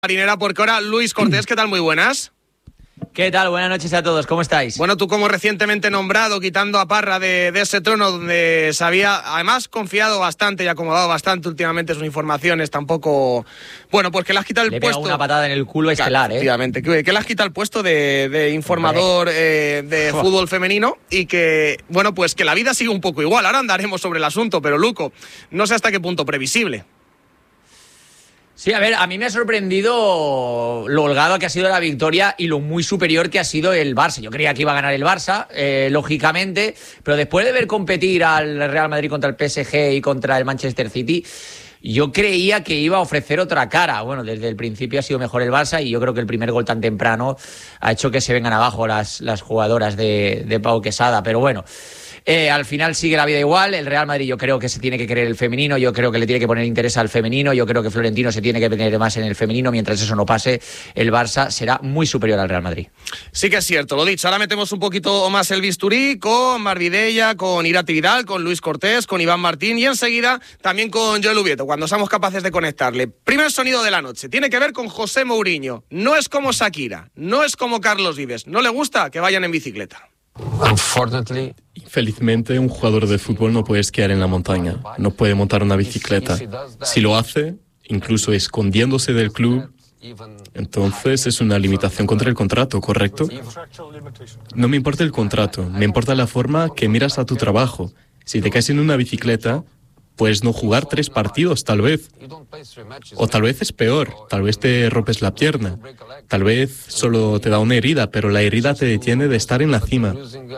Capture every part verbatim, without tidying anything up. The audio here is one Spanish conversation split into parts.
Marinera, porque ahora Luis Cortés, ¿qué tal? Muy buenas. ¿Qué tal? Buenas noches a todos, ¿cómo estáis? Bueno, tú como recientemente nombrado, quitando a Parra de, de ese trono donde se había, además, confiado bastante y acomodado bastante últimamente sus informaciones, tampoco... Bueno, pues que le has quitado el le puesto... Le una patada en el culo estelar, claro, ¿eh? Efectivamente, que, que le has quitado el puesto de, de informador eh, de oh. fútbol femenino y que, bueno, pues que la vida sigue un poco igual. Ahora andaremos sobre el asunto, pero Luco, no sé hasta qué punto previsible. Sí, a ver, a mí me ha sorprendido lo holgado que ha sido la victoria y lo muy superior que ha sido el Barça. Yo creía que iba a ganar el Barça, eh, lógicamente, pero después de ver competir al Real Madrid contra el P S G y contra el Manchester City, yo creía que iba a ofrecer otra cara. Bueno, desde el principio ha sido mejor el Barça y yo creo que el primer gol tan temprano ha hecho que se vengan abajo las, las jugadoras de, de Pau Quesada, pero bueno... Eh, al final sigue la vida igual. El Real Madrid yo creo que se tiene que querer el femenino, yo creo que le tiene que poner interés al femenino, yo creo que Florentino se tiene que poner más en el femenino. Mientras eso no pase, el Barça será muy superior al Real Madrid. Sí que es cierto, lo dicho. Ahora metemos un poquito más el bisturí con Mar Vidella, con Irati Vidal, con Luis Cortés, con Iván Martín y enseguida también con Joel Ubieto, cuando seamos capaces de conectarle. Primer sonido de la noche, tiene que ver con José Mourinho. No es como Shakira, no es como Carlos Vives. ¿No le gusta que vayan en bicicleta? Infelizmente, un jugador de fútbol no puede esquiar en la montaña, no puede montar una bicicleta. Si lo hace, incluso escondiéndose del club, entonces es una limitación contra el contrato, ¿correcto? No me importa el contrato, me importa la forma que miras a tu trabajo. Si te caes en una bicicleta, puedes no jugar tres partidos, tal vez. O tal vez es peor, tal vez te rompes la pierna. Tal vez solo te da una herida, pero la herida te detiene de estar en la cima.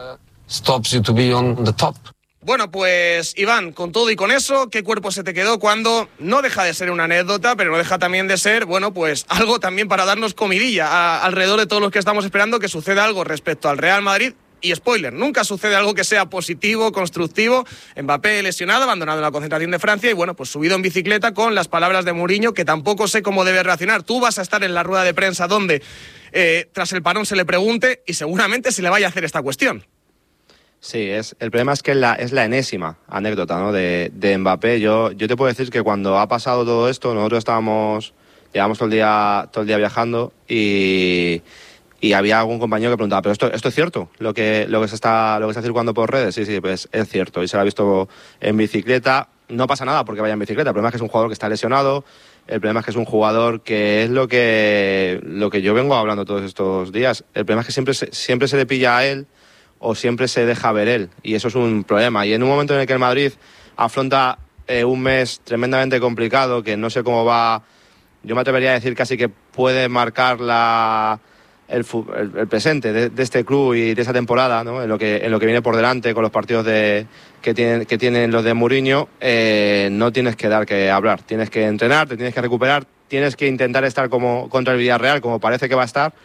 Bueno, pues Iván, con todo y con eso, ¿qué cuerpo se te quedó cuando no deja de ser una anécdota, pero no deja también de ser, bueno, pues algo también para darnos comidilla a, alrededor de todos los que estamos esperando que suceda algo respecto al Real Madrid? Y spoiler, nunca sucede algo que sea positivo, constructivo. Mbappé lesionado, abandonado en la concentración de Francia y bueno, pues subido en bicicleta con las palabras de Mourinho, que tampoco sé cómo debe reaccionar. Tú vas a estar en la rueda de prensa donde eh, tras el parón se le pregunte y seguramente se le vaya a hacer esta cuestión. Sí, es, el problema es que la, es la enésima anécdota, ¿no? de, de Mbappé. Yo, yo te puedo decir que cuando ha pasado todo esto, nosotros estábamos, llevamos todo el día, todo el día viajando y... Y había algún compañero que preguntaba, ¿pero esto, esto es cierto? Lo que, lo que se está, lo que está circulando por redes. Sí, sí, pues es cierto. Y se lo ha visto en bicicleta. No pasa nada porque vaya en bicicleta. El problema es que es un jugador que está lesionado. El problema es que es un jugador que es lo que, lo que yo vengo hablando todos estos días. El problema es que siempre se, siempre se le pilla a él o siempre se deja ver él. Y eso es un problema. Y en un momento en el que el Madrid afronta eh, un mes tremendamente complicado, que no sé cómo va, yo me atrevería a decir casi que puede marcar la... El, el, el presente de, de este club y de esa temporada, ¿no? en, lo que, en lo que viene por delante con los partidos de, que, tienen, que tienen los de Mourinho, eh, no tienes que dar que hablar, tienes que entrenar, te tienes que recuperar, tienes que intentar estar como contra el Villarreal, como parece que va a estar,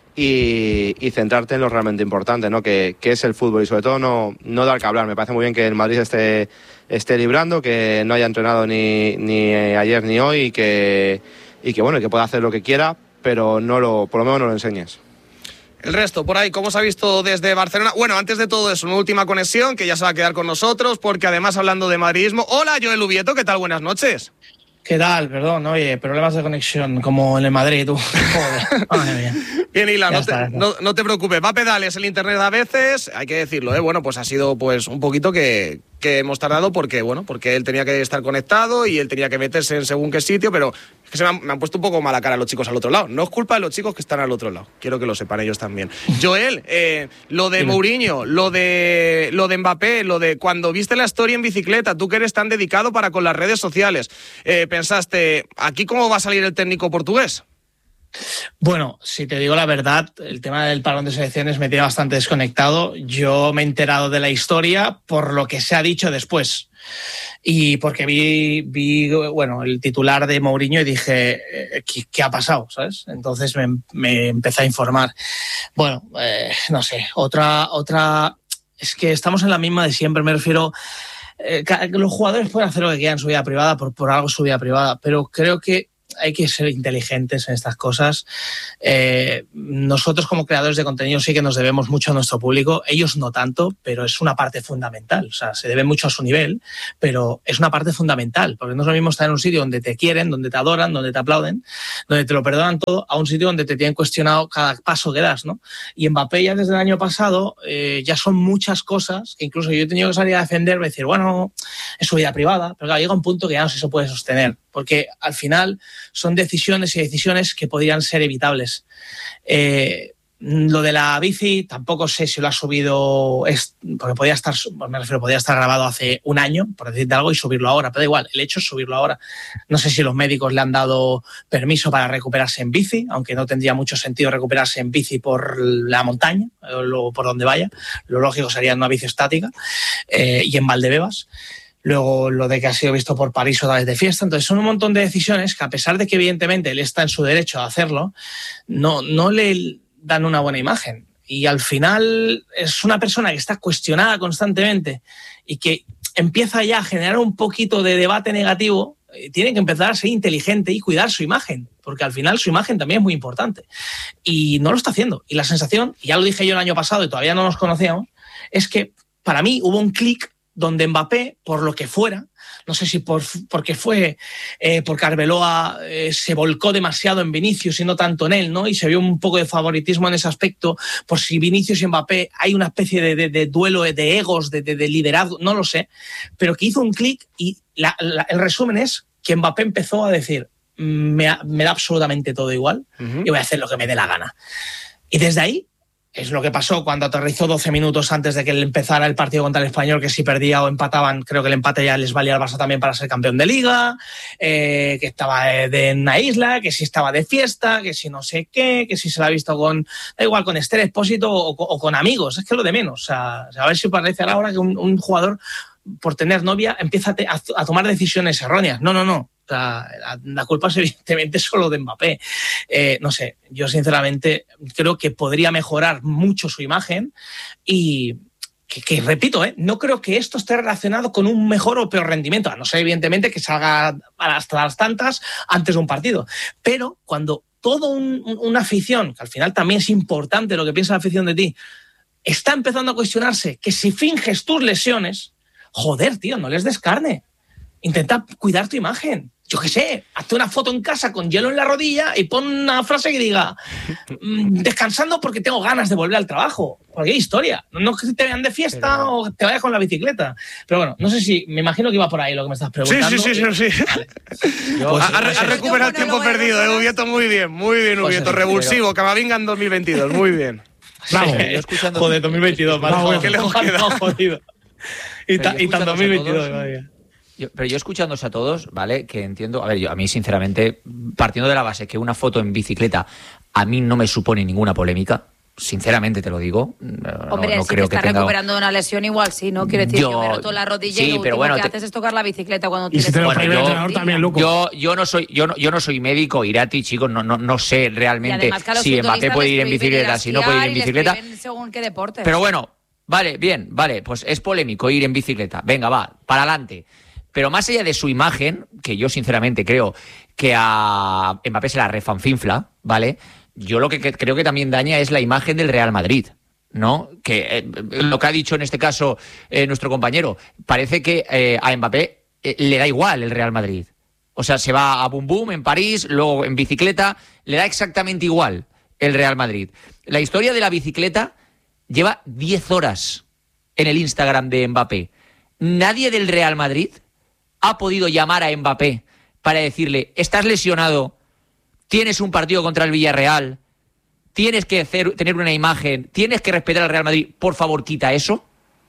y, y centrarte en lo realmente importante, ¿no? que, que es el fútbol y sobre todo no, no dar que hablar. Me parece muy bien que el Madrid esté, esté librando, que no haya entrenado ni, ni ayer ni hoy y que, y que, bueno, que pueda hacer lo que quiera, pero no lo, por lo menos no lo enseñes. El resto, por ahí, ¿cómo se ha visto desde Barcelona? Bueno, antes de todo eso, una última conexión que ya se va a quedar con nosotros, porque además hablando de madridismo... Hola, Joel Ubieto, ¿qué tal? Buenas noches. ¿Qué tal? Perdón, oye, problemas de conexión, como en el Madrid, tú. Joder. Madre mía. Bien, Hila, no, te, no, no te preocupes, va a pedales el internet a veces, hay que decirlo, ¿eh? Bueno, pues ha sido pues un poquito que... que hemos tardado porque, bueno, porque él tenía que estar conectado y él tenía que meterse en según qué sitio, pero es que se me han, me han puesto un poco mala cara los chicos al otro lado. No es culpa de los chicos que están al otro lado. Quiero que lo sepan ellos también. Joel, eh, lo de Mourinho, lo de, lo de Mbappé, lo de cuando viste la historia en bicicleta, tú que eres tan dedicado para con las redes sociales, eh, pensaste, ¿aquí cómo va a salir el técnico portugués? Bueno, si te digo la verdad, el tema del parón de selecciones me tiene bastante desconectado. Yo me he enterado de la historia por lo que se ha dicho después y porque vi, vi bueno, el titular de Mourinho y dije, ¿qué, qué ha pasado? ¿Sabes? Entonces me, me empecé a informar. Bueno, eh, no sé, otra, otra... Es que estamos en la misma de siempre, me refiero... Eh, los jugadores pueden hacer lo que quieran en su vida privada, por, por algo su vida privada, pero creo que hay que ser inteligentes en estas cosas. Eh, nosotros como creadores de contenido sí que nos debemos mucho a nuestro público, ellos no tanto, pero es una parte fundamental. O sea, se debe mucho a su nivel, pero es una parte fundamental, porque no es lo mismo estar en un sitio donde te quieren, donde te adoran, donde te aplauden, donde te lo perdonan todo, a un sitio donde te tienen cuestionado cada paso que das, ¿no? Y Mbappé ya desde el año pasado eh, ya son muchas cosas que incluso yo he tenido que salir a defenderme y decir, bueno, es su vida privada, pero claro, llega un punto que ya no se puede sostener, porque al final son decisiones y decisiones que podrían ser evitables. Eh, lo de la bici tampoco sé si lo ha subido, es, porque podía estar, me refiero, podía estar grabado hace un año, por decirte algo, y subirlo ahora, pero da igual, el hecho es subirlo ahora. No sé si los médicos le han dado permiso para recuperarse en bici, aunque no tendría mucho sentido recuperarse en bici por la montaña, o por donde vaya. Lo lógico sería una bici estática, eh, y en Valdebebas. Luego lo de que ha sido visto por París otra vez de fiesta. Entonces son un montón de decisiones que, a pesar de que evidentemente él está en su derecho a hacerlo, no, no le dan una buena imagen. Y al final es una persona que está cuestionada constantemente y que empieza ya a generar un poquito de debate negativo. Tiene que empezar a ser inteligente y cuidar su imagen, porque al final su imagen también es muy importante. Y no lo está haciendo. Y la sensación, y ya lo dije yo el año pasado y todavía no nos conocíamos, es que para mí hubo un clic donde Mbappé, por lo que fuera, no sé si por, porque fue eh, porque Arbeloa eh, se volcó demasiado en Vinicius y no tanto en él, ¿no? Y se vio un poco de favoritismo en ese aspecto, por si Vinicius y Mbappé hay una especie de, de, de duelo de egos, de, de, de liderazgo, no lo sé, pero que hizo un clic y la, la, el resumen es que Mbappé empezó a decir, me, me da absolutamente todo igual, uh-huh, y voy a hacer lo que me dé la gana. Y desde ahí, es lo que pasó cuando aterrizó doce minutos antes de que él empezara el partido contra el Español, que si perdía o empataban, creo que el empate ya les valía al Barça también para ser campeón de Liga, eh, que estaba de una isla, que si estaba de fiesta, que si no sé qué, que si se la ha visto con, da igual, con Esther Expósito o, o con amigos, es que es lo de menos. O sea, a ver si parece ahora que un, un jugador, por tener novia, empieza a, te, a, a tomar decisiones erróneas. No, no, no. O sea, la, la culpa es evidentemente solo de Mbappé. Eh, no sé, yo sinceramente creo que podría mejorar mucho su imagen y que, que repito, eh, no creo que esto esté relacionado con un mejor o peor rendimiento, a no ser evidentemente que salga hasta las tantas antes de un partido. Pero cuando toda un, una afición, que al final también es importante lo que piensa la afición de ti, está empezando a cuestionarse que si finges tus lesiones, joder, tío, no les des carne. Intenta cuidar tu imagen. Yo qué sé, hazte una foto en casa con hielo en la rodilla y pon una frase que diga descansando porque tengo ganas de volver al trabajo. Cualquier historia. No es que te vean de fiesta pero... o te vayas con la bicicleta. Pero bueno, no sé si, me imagino que iba por ahí lo que me estás preguntando. Sí, sí, sí, sí. sí. Vale. Yo, pues, ha, ha recuperado el tiempo perdido, eh, Ubieto, muy bien, muy bien, Ubieto. Pues revulsivo, pero... Camavinga en dos mil veintidós, muy bien. Bravo. Sí, yo escuchando... Joder, dos mil veintidós, vale. Bravo, qué lejos queda. No, jodido. Y tan dos mil veintidós, vaya. Yo, pero yo escuchándose a todos, ¿vale? Que entiendo, a ver, yo a mí sinceramente, partiendo de la base que una foto en bicicleta a mí no me supone ninguna polémica, sinceramente te lo digo. No, Hombre, no si creo te estás que tenga... recuperando de una lesión igual sí, ¿no? Quiero decir, yo, yo me roto la rodilla sí, y lo pero último bueno, que te... haces es tocar la bicicleta cuando y tienes... si te lo bueno, yo, entrenador también, Luco. Yo, yo no soy, yo no, yo no soy médico, Irati, chicos, no, no, no sé realmente si Mbappé puede ir en bicicleta, si no puede ir en bicicleta. Según qué deporte. Pero bueno, vale, bien, vale, pues es polémico ir en bicicleta. Venga, va, para adelante. Pero más allá de su imagen, que yo sinceramente creo que a Mbappé se la refanfinfla, ¿vale? Yo lo que creo que también daña es la imagen del Real Madrid, ¿no? Que eh, lo que ha dicho en este caso eh, nuestro compañero, parece que eh, a Mbappé eh, le da igual el Real Madrid. O sea, se va a Bum Bum en París, luego en bicicleta, le da exactamente igual el Real Madrid. La historia de la bicicleta lleva diez horas en el Instagram de Mbappé. Nadie del Real Madrid ha podido llamar a Mbappé para decirle, estás lesionado, tienes un partido contra el Villarreal, tienes que hacer, tener una imagen, tienes que respetar al Real Madrid, por favor, quita eso.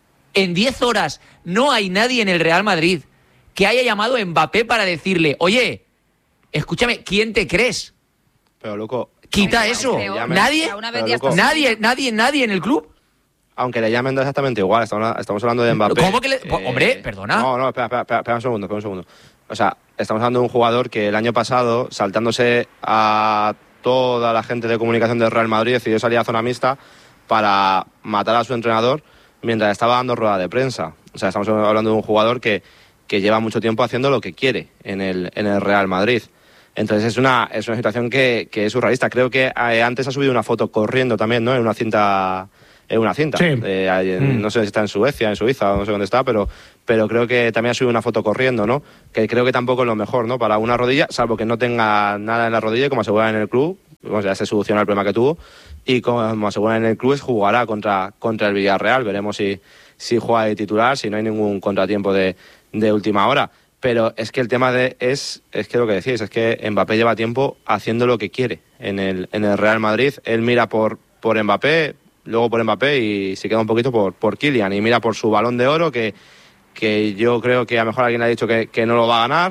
En diez horas no hay nadie en el Real Madrid que haya llamado a Mbappé para decirle, oye, escúchame, ¿quién te crees? Pero, loco... Quita eso. Creo, ¿Nadie? Loco, ¿Nadie, nadie, nadie en el club? Aunque le llamen exactamente igual, estamos, estamos hablando de Mbappé. ¿Cómo que le...? Eh, Hombre, perdona. No, no, espera, espera, espera un segundo, espera un segundo. O sea, estamos hablando de un jugador que el año pasado, saltándose a toda la gente de comunicación del Real Madrid, decidió salir a zona mixta para matar a su entrenador mientras estaba dando rueda de prensa. O sea, estamos hablando de un jugador que, que lleva mucho tiempo haciendo lo que quiere en el, en el Real Madrid. Entonces es una, es una situación que, que es surrealista. Creo que eh, antes ha subido una foto corriendo también, ¿no? En una cinta... En una cinta. Sí. Eh, en, mm. No sé si está en Suecia, en Suiza, no sé dónde está, pero, pero creo que también ha subido una foto corriendo, ¿no? Que creo que tampoco es lo mejor, ¿no? Para una rodilla, salvo que no tenga nada en la rodilla, como asegura en el club, pues ya se soluciona el problema que tuvo, y como asegura en el club, es jugará contra, contra el Villarreal. Veremos si, si juega de titular, si no hay ningún contratiempo de, de última hora. Pero es que el tema de es, es que lo que decís, es que Mbappé lleva tiempo haciendo lo que quiere en el, en el Real Madrid. Él mira por, por Mbappé, luego por Mbappé y se queda un poquito por, por Kylian, y mira por su Balón de Oro, que, que yo creo que a lo mejor alguien le ha dicho que, que no lo va a ganar,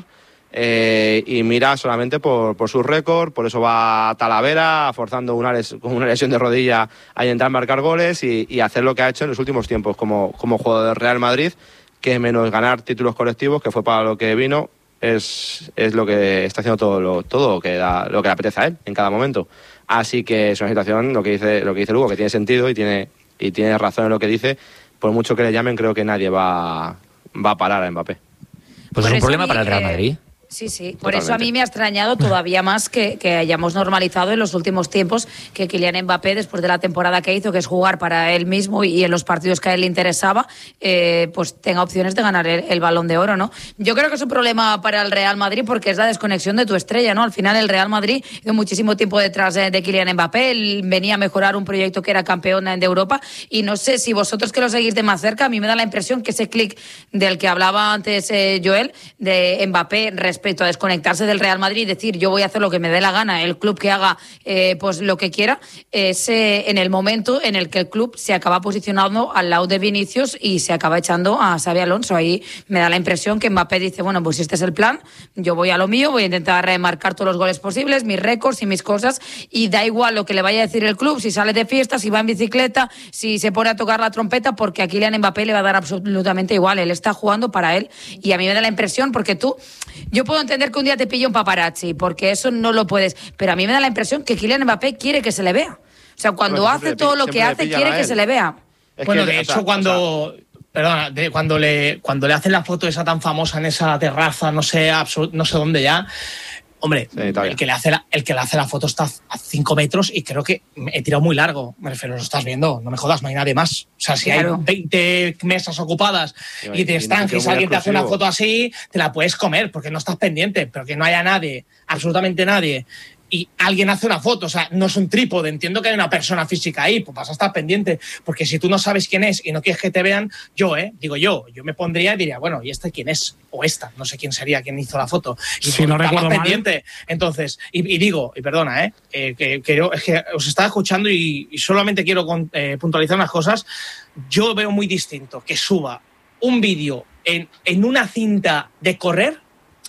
eh, y mira solamente por, por su récord. Por eso va a Talavera forzando una, les, una lesión de rodilla a intentar marcar goles y, y hacer lo que ha hecho en los últimos tiempos como, como jugador del Real Madrid, que menos ganar títulos colectivos, que fue para lo que vino, es, es lo que está haciendo todo lo, todo lo que da, lo que le apetece a él en cada momento. Así que es una situación, lo que dice lo que dice Lugo, que tiene sentido y tiene y tiene razón en lo que dice. Por mucho que le llamen, creo que nadie va, va a parar a Mbappé. Pues es un problema para el Real Madrid. Sí, sí. Por Totalmente. eso a mí me ha extrañado todavía más que, que hayamos normalizado en los últimos tiempos que Kylian Mbappé, después de la temporada que hizo, que es jugar para él mismo y en los partidos que a él le interesaba, eh, pues tenga opciones de ganar el, el Balón de Oro, ¿no? Yo creo que es un problema para el Real Madrid porque es la desconexión de tu estrella, ¿no? Al final el Real Madrid lleva muchísimo tiempo detrás de, de Kylian Mbappé. Él venía a mejorar un proyecto que era campeón de Europa y no sé si vosotros que lo seguís de más cerca, a mí me da la impresión que ese clic del que hablaba antes eh, Joel, de Mbappé respecto a desconectarse del Real Madrid y decir yo voy a hacer lo que me dé la gana, el club que haga eh, pues lo que quiera, es eh, en el momento en el que el club se acaba posicionando al lado de Vinicius y se acaba echando a Xabi Alonso. Ahí me da la impresión que Mbappé dice, bueno, pues este es el plan, yo voy a lo mío, voy a intentar remarcar todos los goles posibles, mis récords y mis cosas, y da igual lo que le vaya a decir el club, si sale de fiesta, si va en bicicleta, si se pone a tocar la trompeta, porque a Kylian Mbappé le va a dar absolutamente igual, él está jugando para él. Y a mí me da la impresión, porque tú, yo puedo entender que un día te pilla un paparazzi, porque eso no lo puedes, pero a mí me da la impresión que Kylian Mbappé quiere que se le vea. O sea, cuando Bueno, hace todo lo que hace, quiere que se le vea. Es Bueno, que, de o hecho, sea, cuando... o sea, Perdona, de, cuando, le, cuando le hacen la foto esa tan famosa en esa terraza, no sé, absolut, no sé dónde ya... Hombre, sí, el, que le hace la, el que le hace la foto está a cinco metros y creo que he tirado muy largo. Me refiero, lo estás viendo, no me jodas, no hay nadie más. O sea, si claro. hay veinte mesas ocupadas y, y te estanques y alguien te hace una foto así, te la puedes comer porque no estás pendiente, pero que no haya nadie, absolutamente nadie, y alguien hace una foto, o sea, no es un trípode, entiendo que hay una persona física ahí, pues vas a estar pendiente, porque si tú no sabes quién es y no quieres que te vean, yo, eh, digo yo, yo me pondría y diría, bueno, ¿y este quién es? O esta, no sé quién sería quien hizo la foto. Y si no recuerdo mal. Pendiente. Entonces, y, y digo, y perdona, eh, eh que, que yo es que os estaba escuchando y, y solamente quiero con, eh, puntualizar unas cosas. Yo veo muy distinto que suba un vídeo en, en una cinta de correr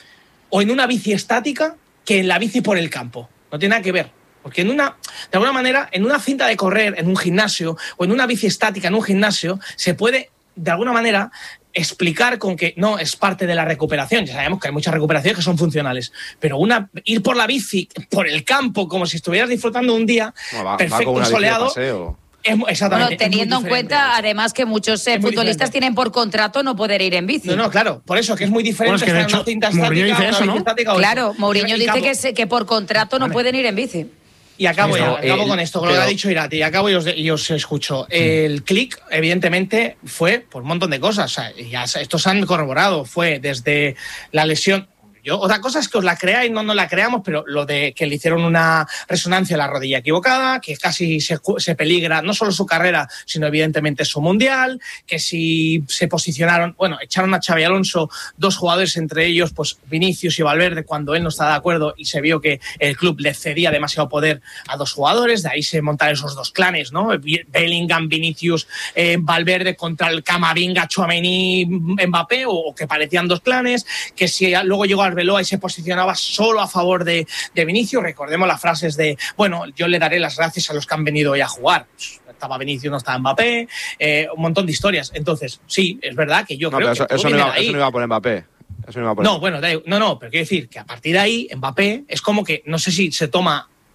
o en una bici estática que en la bici por el campo. No tiene nada que ver. Porque en una, de alguna manera, en una cinta de correr, en un gimnasio, o en una bici estática en un gimnasio, se puede, de alguna manera, explicar con que no es parte de la recuperación. Ya sabemos que hay muchas recuperaciones que son funcionales. Pero una ir por la bici, por el campo, como si estuvieras disfrutando un día no, va, perfecto, va soleado. Es, exactamente. Bueno, teniendo en cuenta, además, que muchos eh, futbolistas tienen por contrato no poder ir en bici. No, no, claro. Por eso, que es muy diferente bueno, es que estar de en hecho, una cinta Mourinho estática, dice eso, ¿no? estática o Claro, eso. Mourinho y, y dice acabo, que, se, que por contrato vale. no pueden ir en bici. Y acabo, Sí, ya, no, acabo el, con esto, con lo que ha dicho Irati. Y acabo y os, y os escucho. Mm. El clic, evidentemente, fue por un montón de cosas. O sea, ya estos han corroborado. Fue desde la lesión... Yo, otra cosa es que os la creáis, no nos la creamos, pero lo de que le hicieron una resonancia en la rodilla equivocada, que casi se, se peligra no solo su carrera, sino evidentemente su mundial, que si se posicionaron, bueno, echaron a Xabi Alonso dos jugadores, entre ellos pues Vinicius y Valverde, cuando él no estaba de acuerdo y se vio que el club le cedía demasiado poder a dos jugadores, de ahí se montaron esos dos clanes, ¿no? Bellingham, Vinicius, eh, Valverde contra el Camavinga, Tchouaméni, Mbappé, o, o que parecían dos clanes, que si luego llegó a Arbeloa y se posicionaba solo a favor de, de Vinicius. Recordemos las frases de, bueno, yo le daré las gracias a los que han venido hoy a jugar. Estaba Vinicius, no estaba Mbappé, eh, un montón de historias. Entonces, sí, es verdad que yo no, creo pero que... Eso, eso, no iba, eso no iba por Mbappé. Eso no iba por no, Mbappé. bueno, no, no, pero quiero decir que a partir de ahí, Mbappé es como que, no sé si se toma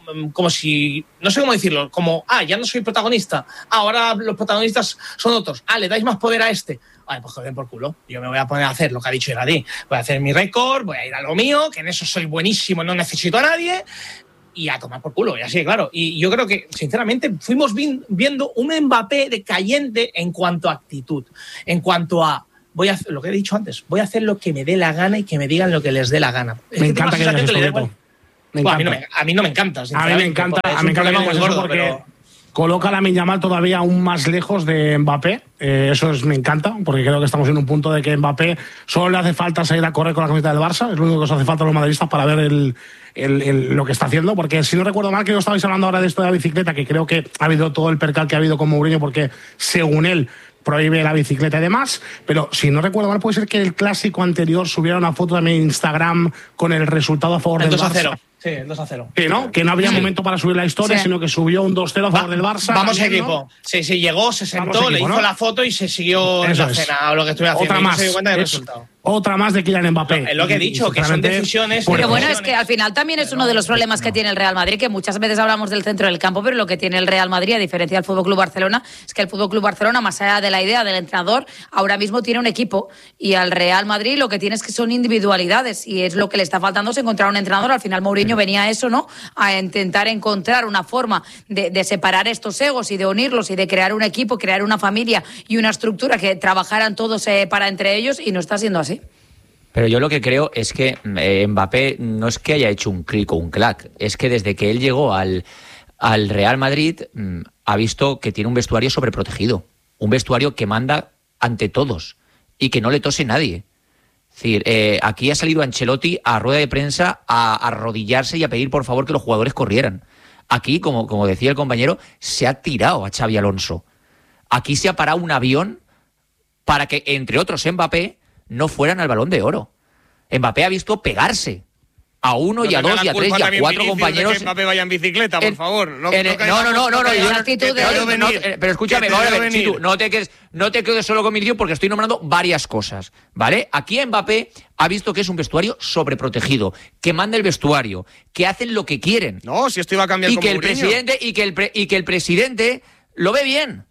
como si, no sé cómo decirlo, como, ah, ya no soy protagonista, ahora los protagonistas son otros, ah, le dais más poder a este. Vale, pues joder por culo, yo me voy a poner a hacer lo que ha dicho Iradí, voy a hacer mi récord, voy a ir a lo mío, que en eso soy buenísimo, no necesito a nadie, y a tomar por culo, y así, claro. Y yo creo que, sinceramente, fuimos vi- viendo un Mbappé decayente en cuanto a actitud, en cuanto a, voy a hacer lo que he dicho antes, voy a hacer lo que me dé la gana y que me digan lo que les dé la gana. Es Me que encanta que tengo la digas sensación esto, le da Beto. igual. Me Bueno, a, mí no encanta. me, a mí no me encanta, A mí me sinceramente, encanta, es a un mí me encanta problema muy gordo, gordo porque pero- coloca a Lamine Yamal todavía aún más lejos de Mbappé. Eh, eso es, me encanta, porque creo que estamos en un punto de que Mbappé solo le hace falta salir a correr con la camiseta del Barça. Es lo único que os hace falta a los madridistas para ver el, el, el, lo que está haciendo. Porque si no recuerdo mal, que no estabais hablando ahora de esto de la bicicleta, que creo que ha habido todo el percal que ha habido con Mourinho, porque según él prohíbe la bicicleta y demás, pero si no recuerdo mal, puede ser que el clásico anterior subiera una foto también en Instagram con el resultado a favor El del dos a Barça. cero. Sí, el dos a cero. Que no, que no había Sí. momento para subir la historia, Sí. sino que subió un dos cero a favor Va- del Barça. Vamos también, equipo. ¿no? Sí, sí, llegó, se sentó, Vamos le equipo, hizo ¿no? la foto y se siguió en Eso la es. cena o lo que estuviera haciendo. Otra y no más. se dio cuenta del Es resultado. otra más de Kylian Mbappé. Es lo que he Y- y dicho, que son sinceramente, decisiones- pues, Pero bueno, Decisiones. es que al final también es uno de los problemas que tiene el Real Madrid, que muchas veces hablamos del centro del campo, pero lo que tiene el Real Madrid, a diferencia del Fútbol Club Barcelona, es que el Fútbol Club Barcelona, más allá de la idea del entrenador, ahora mismo tiene un equipo, y al Real Madrid lo que tiene es que son individualidades, y es lo que le está faltando, es encontrar un entrenador. Al final Mourinho venía a eso, ¿no? A intentar encontrar una forma de, de separar estos egos y de unirlos y de crear un equipo, crear una familia y una estructura que trabajaran todos eh, para entre ellos, y no está siendo así. Pero yo lo que creo es que eh, Mbappé no es que haya hecho un clic o un clac, es que desde que él llegó al, al Real Madrid mmm, ha visto que tiene un vestuario sobreprotegido, un vestuario que manda ante todos y que no le tose nadie. Es decir, eh, aquí ha salido Ancelotti a rueda de prensa a, a arrodillarse y a pedir por favor que los jugadores corrieran. Aquí, como, como decía el compañero, se ha tirado a Xabi Alonso. Aquí se ha parado un avión para que, entre otros, Mbappé no fueran al Balón de Oro. Mbappé ha visto pegarse a uno y a dos y a tres y a cuatro compañeros. De que Mbappé vaya en bicicleta, por en- favor. No, en- no, no, caigamos- no, no, no, no, caigamos- yo no- actitud que de- te veo no, venir, eh, pero escúchame, que te vamos a veo ver, venir. Chitu, no te quedes, no te quedes solo con mi vídeo porque estoy nombrando varias cosas, ¿vale? Aquí Mbappé ha visto que es un vestuario sobreprotegido, que manda el vestuario, que hacen lo que quieren. No, si esto iba a cambiar y con que el Mourinho. presidente y que el pre- y que el presidente lo ve bien.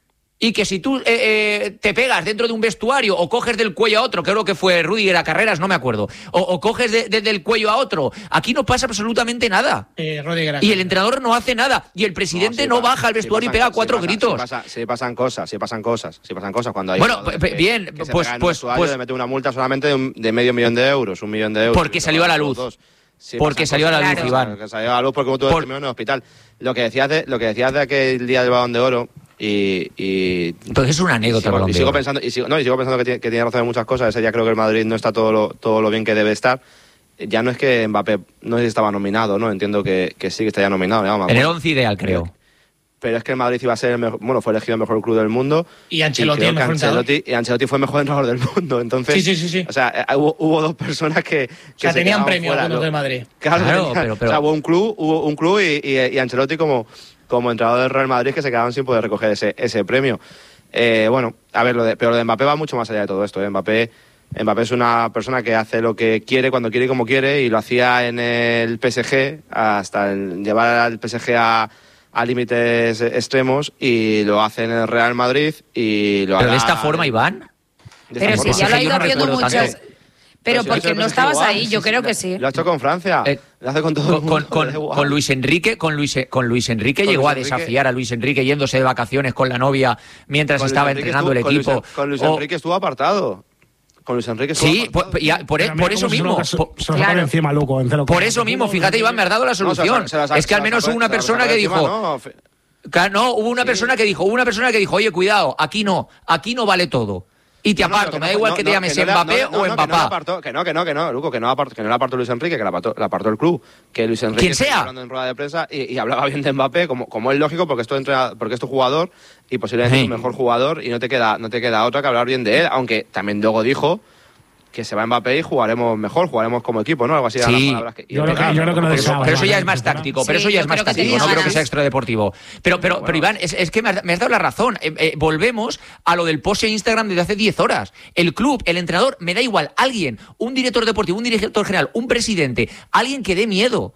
Y que si tú eh, eh, te pegas dentro de un vestuario o coges del cuello a otro, creo que fue Rudiger a Carreras, no me acuerdo, o, o coges de- de- del cuello a otro, aquí no pasa absolutamente nada. Eh, Rudiger, Y el entrenador no hace nada. Y el presidente no, sí pa- baja al sí vestuario pasan- y pega sí cuatro pasa- gritos. Sí, pasa- sí pasan cosas, sí pasan cosas, sí pasan cosas cuando hay Bueno, jugadores pe- que- bien, que se pues- pegan en un pues- vestuario, pues- le mete una multa solamente de, un- de medio millón de euros, un millón de euros. Porque salió a la luz. Dos. Sí, Porque pasan salió a la cosas, luz, claro, Iván. Que salió a la luz porque como tú Por- terminó en el hospital. Lo que decías de, lo que decías de aquel día del Balón de Oro y, y Entonces es una anécdota. y sigo, Balón y de sigo Oro. pensando y sigo, no, y sigo pensando que tiene, que tiene razón en muchas cosas. Ese día creo que el Madrid no está todo lo, todo lo bien que debe estar. Ya no es que Mbappé no sé si estaba nominado, ¿no? Entiendo que, que sí que está ya nominado. Ya no me En el acuerdo. once ideal, creo. Pero es que el Madrid iba a ser el mejor, bueno, fue elegido el mejor club del mundo. Y Ancelotti creo el que mejor entrenador. Ancelotti, y Ancelotti fue el mejor entrenador del mundo. Entonces, Sí, sí, sí, sí. O sea, eh, hubo, hubo dos personas que, que O sea, se tenían quedaban premio fuera. algunos Lo- del Madrid. Claro, Claro, tenían- pero- pero- O sea, hubo un club, hubo un club y, y, y Ancelotti como, como entrenador del Real Madrid que se quedaban sin poder recoger ese, ese premio. Eh, bueno, a ver, lo de, pero lo de Mbappé va mucho más allá de todo esto. ¿eh? Mbappé, Mbappé es una persona que hace lo que quiere, cuando quiere y como quiere, y lo hacía en el P S G hasta el- llevar al P S G a, a límites extremos, y lo hace en el Real Madrid y lo Pero de hará- esta forma, Iván. de Pero esta si forma. ya lo ha Yo ido no haciendo recuerdo muchas... tanto. Pero si lo ha porque hecho el no P S G estabas igual, ahí, yo sí, creo sí, que sí. Lo ha hecho con Francia, Eh, lo hace con todo el Con, mundo. con- le da igual. con Luis Enrique, con Luis, con Luis Enrique Con llegó Luis a Enrique. desafiar a Luis Enrique yéndose de vacaciones con la novia mientras Con Luis estaba Enrique entrenando estuvo- el equipo. Con Luis, con Luis O- Enrique estuvo apartado. Con Luis Enrique estuvo sí, apartado. por, y a- por, e- Pero mira por eso cómo se mismo. lo- Se, por- se lo Claro. sacan encima, Luco. En cero Por coma. eso mismo, fíjate, Iván, me has dado la No, se solución. la- se la- es que al se la menos sacó- hubo una se la persona sacó que encima, dijo. no, fe- Claro, no, hubo una persona que dijo, hubo una persona que dijo, oye, cuidado, aquí no, aquí no vale todo. Y te No, no, aparto, que me no da fue- igual no, que te no, llames no le- Mbappé no, no, o no, que no le Empapá. apartó- Que no, que no, que no, Luco, que no apartó, que no le apartó Luis Enrique, que le apartó, le apartó el club. Que Luis Enrique Quien estaba sea. hablando en rueda de prensa y, y hablaba bien de Mbappé, como, como es lógico, porque es tu entrenador- porque es tu jugador y posiblemente Sí. es tu mejor jugador, y no te queda, no te queda otra que hablar bien de él, aunque también luego dijo que se va Mbappé y jugaremos mejor, jugaremos como equipo, ¿no? Algo así eran Sí. las palabras que- y Yo creo que- claro, yo creo que lo Pero eso, deseaba, pero eso ya Iván, es más ¿verdad? táctico, pero Sí, eso ya yo es más creo que táctico, tenía no creo que ganas. sea extradeportivo. Pero, pero, Bueno. pero Iván, es, es que me has, me has dado la razón. Eh, eh, volvemos a lo del post en Instagram desde hace diez horas. El club, el entrenador, me da igual, alguien, un director deportivo, un director general, un presidente, alguien que dé miedo.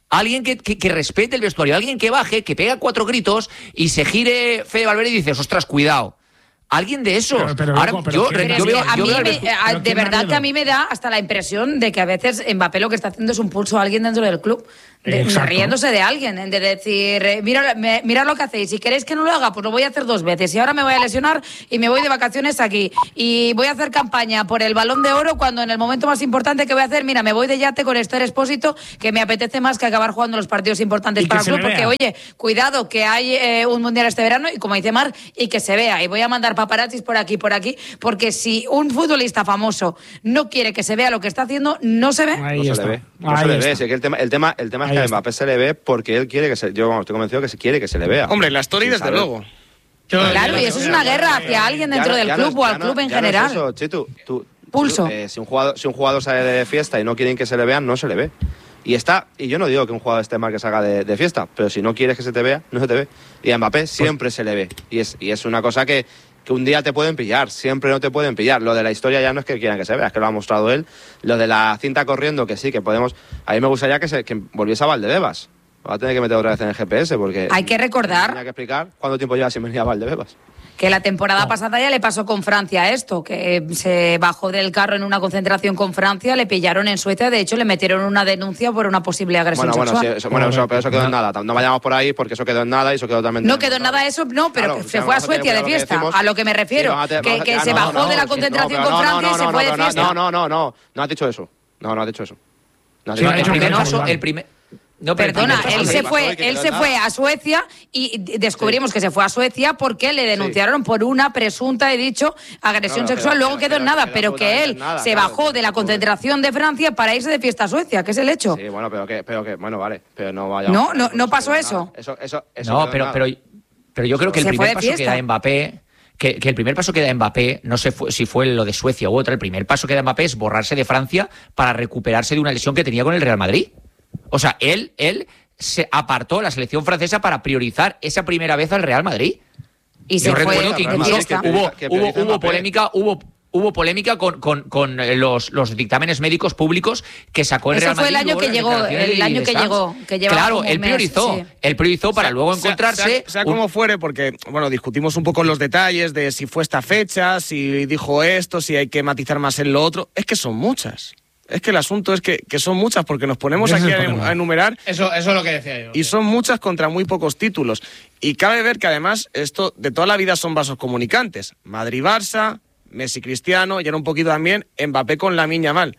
Alguien que, que, que respete el vestuario, alguien que baje, que pega cuatro gritos y se gire Fede Valverde y dices, ostras, cuidado. Alguien de esos. Pero, pero, Ahora, loco, pero yo, ¿qué- yo Es que veo, a yo mí veo al me- vestu- a- pero de ¿quién verdad da que a miedo? mí me da hasta la impresión de que a veces Mbappé lo que está haciendo es un pulso a alguien dentro del club. De, Exacto. riéndose de alguien, de decir, eh, mira, me- mirad lo que hacéis, si queréis que no lo haga, pues lo voy a hacer dos veces, y ahora me voy a lesionar y me voy de vacaciones aquí, y voy a hacer campaña por el Balón de Oro cuando en el momento más importante que voy a hacer, mira, me voy de yate con Esther Expósito, que me apetece más que acabar jugando los partidos importantes Y que para el se club, le porque vea. oye, cuidado, que hay eh, un Mundial este verano, y como dice Mar, y que se vea, y voy a mandar paparazzis por aquí, por aquí, porque si un futbolista famoso no quiere que se vea lo que está haciendo, no se ve. Ahí No se está. le ve. No Ahí se le ve. está. Si es que el tema, el tema, el tema es Ahí que a está. Mbappé se le ve porque él quiere que se. Yo vamos, estoy convencido que se quiere que se le vea. Hombre, la story Sin desde saber. luego. Claro, y eso es una guerra hacia alguien dentro Ya no- del ya no club es- o ya al no- club en ya no es general. eso, Chitu, tú- Pulso. tú, eh, si, un jugador, si un jugador sale de fiesta y no quieren que se le vean, no se le ve. Y está, y yo no digo que un jugador esté mal que salga de, de fiesta, pero si no quieres que se te vea, no se te ve. Y a Mbappé siempre se le ve. Y es, y es una cosa que, que un día te pueden pillar, siempre no te pueden pillar. Lo de la historia ya no es que quieran que se vea, es que lo ha mostrado él. Lo de la cinta corriendo, que sí, que podemos. A mí me gustaría que, se, que volviese a Valdebebas. Va a tener que meter otra vez en el G P S porque. Hay que recordar- Tenía que explicar cuánto tiempo lleva sin venir a Valdebebas. Que la temporada pasada ya le pasó con Francia esto, que se bajó del carro en una concentración con Francia, le pillaron en Suecia, de hecho le metieron una denuncia por una posible agresión Bueno, bueno, sí, sexual. eso, bueno eso, pero eso quedó en nada. No vayamos por ahí porque eso quedó en nada y eso quedó totalmente. No quedó en nada eso, no, pero Claro, que o se sea, fue a vamos a tener Suecia de cuidado lo que fiesta, decimos. a lo que me refiero, Sí, vamos a tener- que, vamos a- que ah, se no, bajó no, de la sí, concentración no, con pero no, Francia no, y se no, fue no, de no, fiesta. No, no, no, no, no has dicho eso. No, no has dicho eso. No has Sí, dicho ha el dicho primer que paso, no, el primer... No, pero el Perdona, primer paso él que- se pasó fue, y que él quedó se en fue nada. a Suecia y descubrimos que se fue a Suecia porque le denunciaron por una presunta, he dicho, agresión Claro, sexual. quedó- Luego quedó- quedó en quedó- nada, quedó pero que él absolutamente en nada, se claro, bajó de la tampoco- concentración de Francia para irse de fiesta a Suecia, que es el hecho. Sí, bueno, pero que, pero que, bueno, vale, pero no vaya. No, no, no pasó eso. Eso, eso, eso No, quedó en pero, nada. pero, pero yo creo que el Se fue primer de paso que fiesta. da Mbappé, que, que el primer paso que da Mbappé, no sé fu- si fue lo de Suecia u otra, el primer paso que da Mbappé es borrarse de Francia para recuperarse de una lesión que tenía con el Real Madrid. O sea, él, él se apartó la selección francesa para priorizar esa primera vez al Real Madrid. Y se Yo fue recuerdo que de incluso fiesta. que- hubo, que hubo, prioriza hubo Mbappé. polémica, hubo, hubo polémica con, con, con eh, los, los dictámenes médicos públicos que sacó el Ese Real fue Madrid. el año luego que las llegó, declaraciones el de año que Sanz. llegó, que llevaba Claro, como él un mes, priorizó, sí. él priorizó para Sea- luego sea- encontrarse. Sea, sea un- como fuere, porque, bueno, discutimos un poco los detalles de si fue esta fecha, si dijo esto, si hay que matizar más en lo otro. Es que son muchas. Es que el asunto es que, que son muchas, porque nos ponemos Ese es aquí el a, problema. a enumerar Eso, eso es lo que decía yo. y son muchas contra muy pocos títulos. Y cabe ver que además esto de toda la vida son vasos comunicantes. Madrid-Barça, Messi-Cristiano y ahora un poquito también Mbappé con Lamine Yamal.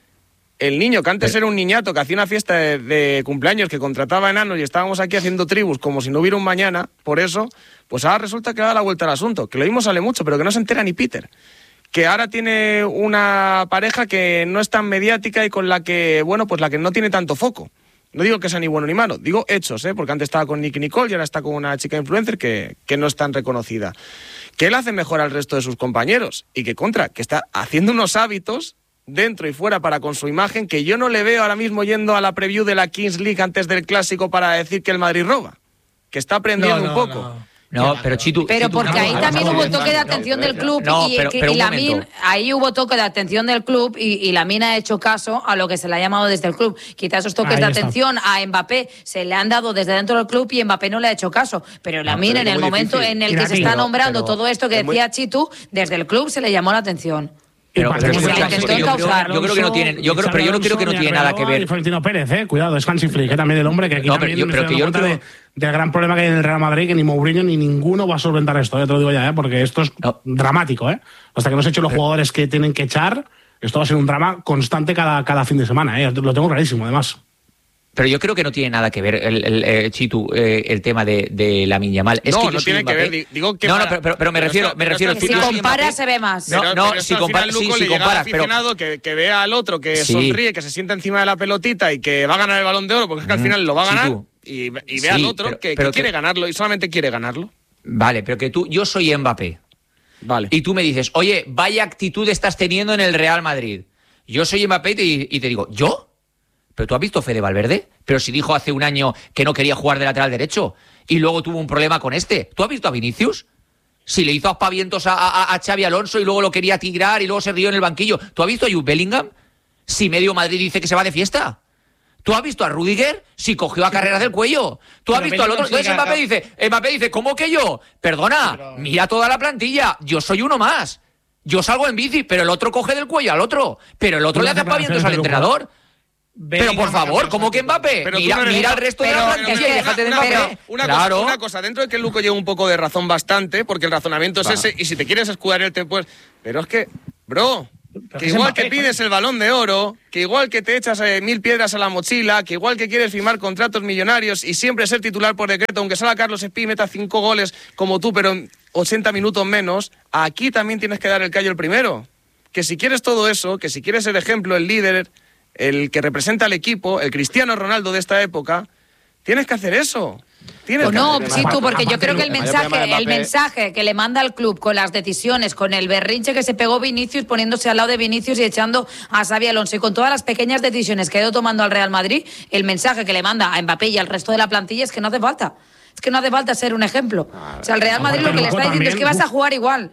El niño que antes era un niñato que hacía una fiesta de, de cumpleaños, que contrataba enanos y estábamos aquí haciendo tribus como si no hubiera un mañana, por eso, pues ahora resulta que da la vuelta al asunto, que lo mismo sale mucho, pero que no se entera ni Peter. Que ahora tiene una pareja que no es tan mediática y con la que, bueno, pues la que no tiene tanto foco. No digo que sea ni bueno ni malo, digo hechos, ¿eh? Porque antes estaba con Nicky Nicole y ahora está con una chica influencer que, que no es tan reconocida. Que él hace mejor al resto de sus compañeros y que contra, que está haciendo unos hábitos dentro y fuera para con su imagen que yo no le veo ahora mismo yendo a la preview de la Kings League antes del Clásico para decir que el Madrid roba. Que está aprendiendo No, un no, poco. no. No, pero Chitu. Pero Chitu, porque no, ahí no, también no, hubo no, toque de no, atención no, del club no, y, pero- que- pero y un Lamine, momento. ahí hubo toque de atención del club y, y Lamine ha hecho caso a lo que se le ha llamado desde el club. Quizás esos toques Ahí de está. atención a Mbappé se le han dado desde dentro del club y Mbappé no le ha hecho caso. Pero Lamine, pero en es el muy momento difícil. en el Y que la se que- está pero- nombrando pero- todo esto que es muy- decía Chitu, desde el club se le llamó la atención. Pero, Y pero parece escucha, que intentó es que yo, creo, encauzar. yo creo que no tienen, yo creo, pero yo no creo que no tiene nada que ver. Y Florentino Pérez, eh. Cuidado, es Hansi Flick, eh, también el hombre que aquí No, pero también yo- me pero estoy que yo dando cuenta creo- de- del gran problema que hay en el Real Madrid, que ni Mourinho ni ninguno va a solventar esto, eh, te lo digo ya, eh, porque esto es No. dramático, eh. Hasta que no se echen los jugadores que tienen que echar, esto va a ser un drama constante cada, cada fin de semana, eh. Lo tengo clarísimo, además. Pero yo creo que no tiene nada que ver, el, el, eh, Chitu, eh, el tema de, de Lamine Yamal. Es No, que yo no soy tiene que Mbappé. ver, di- digo que no, no, para- pero, pero, pero me pero refiero, esto- me pero refiero. esto Que si al yo soy compara Mbappé. se ve más. No, Pero- no, pero si esto al compara- final, sí, Luco, si le llega al comparas, pero- aficionado que, que vea al otro que Sí. sonríe, que se sienta encima de la pelotita y que va a ganar el Balón de Oro, porque es que al Mm, final lo va a sí, ganar, tú. y, y ve Sí, al otro pero- que, que pero quiere que- ganarlo y solamente quiere ganarlo. Vale, pero que tú, yo soy Mbappé. Vale. Y tú me dices, oye, vaya actitud estás teniendo en el Real Madrid. Yo soy Mbappé y te, y te digo, ¿yo? ¿Pero tú has visto Fede Valverde? Pero si dijo hace un año que no quería jugar de lateral derecho y luego tuvo un problema con este. ¿Tú has visto a Vinicius? Si le hizo aspavientos a, a, a Xavi Alonso y luego lo quería tigrar y luego se rió en el banquillo. ¿Tú has visto a Jude Bellingham? Si medio Madrid dice que se va de fiesta. ¿Tú has visto a Rudiger? Si cogió a carreras del cuello. ¿Tú has Pero visto al otro? Bellingham Entonces sí que- Mbappé dice, Mbappé dice, ¿cómo que yo? Perdona, Pero- mira toda la plantilla. Yo soy uno más. Yo salgo en bici, pero el otro coge del cuello al otro. Pero el otro Tú le no hace haces aspavientos al declaraciones de entrenador. Pero por favor, ¿cómo que Mbappé? Pero tú Mira, no eres- mira el resto de pero- la es plantilla y que- déjate de una, Mbappé. pero una Claro. cosa, una cosa, dentro de que el Luco lleva un poco de razón bastante, porque el razonamiento es ese, y si te quieres escudar en el te pues, pero es que, bro, Pero que es igual Mbappé, que pides el Balón de Oro, que igual que te echas eh, mil piedras a la mochila, que igual que quieres firmar contratos millonarios y siempre ser titular por decreto, aunque salga Carlos Espí y meta cinco goles como tú, pero en ochenta minutos menos, aquí también tienes que dar el callo el primero. Que si quieres todo eso, que si quieres ser ejemplo, el líder, el que representa al equipo, el Cristiano Ronaldo de esta época, tienes que hacer eso. Tienes O que no, hacer sí, eso. tú, porque yo Aparte, creo que el el mayor mensaje, problema de el Mbappé- mensaje que le manda al club con las decisiones, con el berrinche que se pegó Vinicius poniéndose al lado de Vinicius y echando a Xabi Alonso y con todas las pequeñas decisiones que ha ido tomando al Real Madrid, el mensaje que le manda a Mbappé y al resto de la plantilla es que no hace falta. Es que no hace falta ser un ejemplo. O sea, el Real Madrid lo que le está Luego diciendo es que vas a también, jugar igual.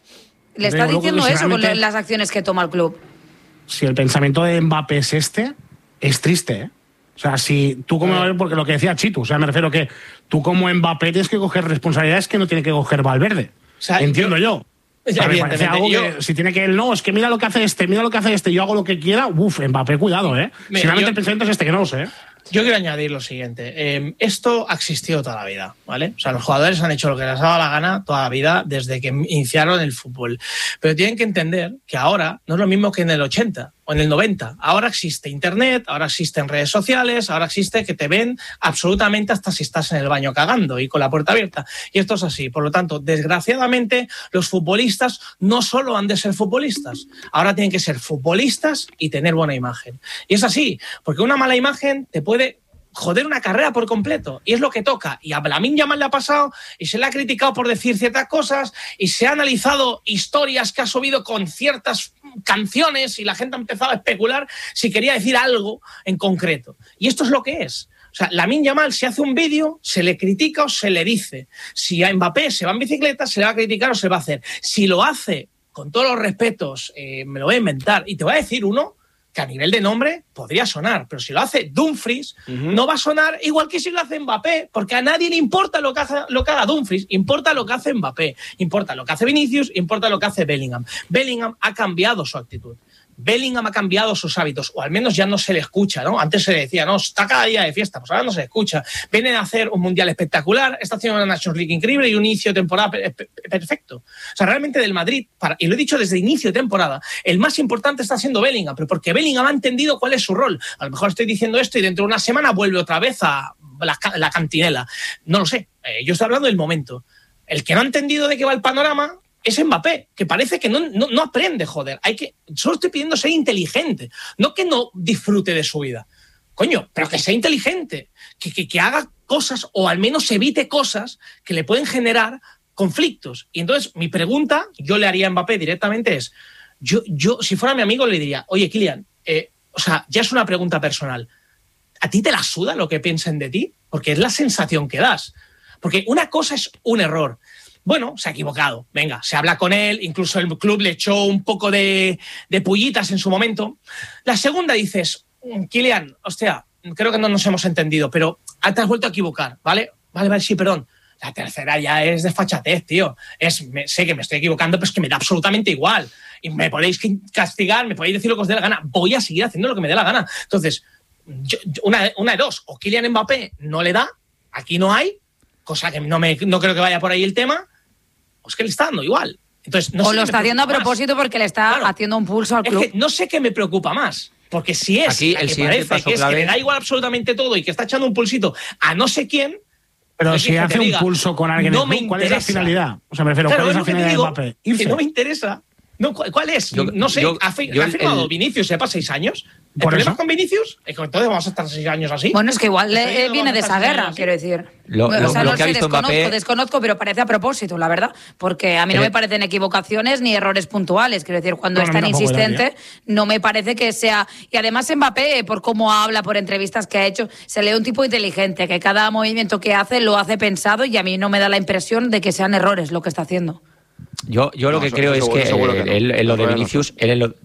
Le está Luego, diciendo si eso con realmente- las acciones que toma el club. Si el pensamiento de Mbappé es este, es triste, ¿eh? O sea, si tú como... Porque lo que decía Chitu, o sea, me refiero que tú como Mbappé tienes que coger responsabilidades que no tiene que coger Valverde. O sea, Entiendo yo. O sea, me parece algo Evidentemente, que yo- si tiene que él, no, es que mira lo que hace este, mira lo que hace este, yo hago lo que quiera, uff, Mbappé, cuidado, ¿eh? Mira, si realmente yo- el pensamiento es este, que no lo sé, ¿eh? Yo quiero añadir lo siguiente. Eh, esto ha existido toda la vida, ¿vale? O sea, los jugadores han hecho lo que les daba la gana toda la vida desde que iniciaron el fútbol. Pero tienen que entender que ahora no es lo mismo que en el ochenta o en el noventa. Ahora existe Internet, ahora existen redes sociales, ahora existe que te ven absolutamente hasta si estás en el baño cagando y con la puerta abierta. Y esto es así. Por lo tanto, desgraciadamente, los futbolistas no solo han de ser futbolistas, ahora tienen que ser futbolistas y tener buena imagen. Y es así, porque una mala imagen te puede joder una carrera por completo. Y es lo que toca. Y a Lamine Yamal le ha pasado y se le ha criticado por decir ciertas cosas y se ha analizado historias que ha subido con ciertas canciones y la gente ha empezado a especular si quería decir algo en concreto. Y esto es lo que es. O sea, Lamine Yamal, si hace un vídeo, se le critica o se le dice. Si a Mbappé se va en bicicleta, se le va a criticar o se le va a hacer. Si lo hace, con todos los respetos, eh, me lo voy a inventar. Y te voy a decir uno que a nivel de nombre podría sonar, pero si lo hace Dumfries, uh-huh. no va a sonar igual que si lo hace Mbappé, porque a nadie le importa lo que, hace, lo que haga Dumfries, importa lo que hace Mbappé, importa lo que hace Vinicius, importa lo que hace Bellingham. Bellingham ha cambiado su actitud. Bellingham ha cambiado sus hábitos, o al menos ya no se le escucha, ¿no? Antes se le decía, no, está cada día de fiesta, pues ahora no se le escucha. Viene a hacer un mundial espectacular, está haciendo una Nations League increíble y un inicio de temporada per- per- perfecto. O sea, realmente del Madrid, para, y lo he dicho desde inicio de temporada, el más importante está siendo Bellingham, pero porque Bellingham ha entendido cuál es su rol. A lo mejor estoy diciendo esto y dentro de una semana vuelve otra vez a la, la cantinela. No lo sé, eh, yo estoy hablando del momento. El que no ha entendido de qué va el panorama es Mbappé, que parece que no, no, no aprende, joder. Hay que, solo estoy pidiendo ser inteligente, no que no disfrute de su vida. Coño, pero que sea inteligente, que, que, que haga cosas o al menos evite cosas que le pueden generar conflictos. Y entonces mi pregunta, yo le haría a Mbappé directamente es, yo, yo si fuera mi amigo le diría, oye, Kylian, eh, o sea, ya es una pregunta personal, ¿a ti te la suda lo que piensen de ti? Porque es la sensación que das. Porque una cosa es un error. Bueno, se ha equivocado. Venga, se habla con él, incluso el club le echó un poco de, de pullitas en su momento. La segunda dices, Kylian, hostia, creo que no nos hemos entendido, pero te has vuelto a equivocar, ¿vale? Vale, vale, sí, perdón. La tercera ya es desfachatez, tío. Es, me, sé que me estoy equivocando, pero es que me da absolutamente igual. Y me podéis castigar, me podéis decir lo que os dé la gana. Voy a seguir haciendo lo que me dé la gana. Entonces, yo, yo, una, una de dos. O Kylian Mbappé no le da, aquí no hay, cosa que no, me, no creo que vaya por ahí el tema, o es que le está dando igual. Entonces, no o sé lo está haciendo a más. propósito porque le está Claro. haciendo un pulso al club. Es que no sé qué me preocupa más. Porque si es Aquí la el que siguiente parece paso que es clave- que le da igual absolutamente todo y que está echando un pulsito a no sé quién. Pero ¿qué si quieres que hace te un diga? pulso con alguien, No del me club, ¿cuál es la interesa. finalidad? O sea, me refiero, Claro, ¿cuál es es la lo que te finalidad de digo, Mbappé? que Irse. no me interesa. No, ¿cu- ¿Cuál es? Yo- no sé, yo- ha, fi- yo ha el- firmado el- Vinicius, se pasa seis años. ¿El Por problema eso. con Vinicius? Es que entonces vamos a estar seis años así. Bueno, es que igual Estoy le- viendo viene de vamos a esa estar seis guerra, años así. quiero decir. Lo- o lo- sea, lo no que ha sé, visto desconozco, Mbappé- desconozco, pero parece a propósito, la verdad. Porque a mí no Eh, me parecen equivocaciones ni errores puntuales. Quiero decir, cuando No, es a mí tan tampoco, insistente, no me parece que sea... Y además Mbappé, por cómo habla, por entrevistas que ha hecho, se lee un tipo inteligente, que cada movimiento que hace lo hace pensado y a mí no me da la impresión de que sean errores lo que está haciendo. Yo, yo lo No, que eso- creo eso es seguro- que, seguro que eh, no. él- en lo de Errores no Vinicius, él en lo,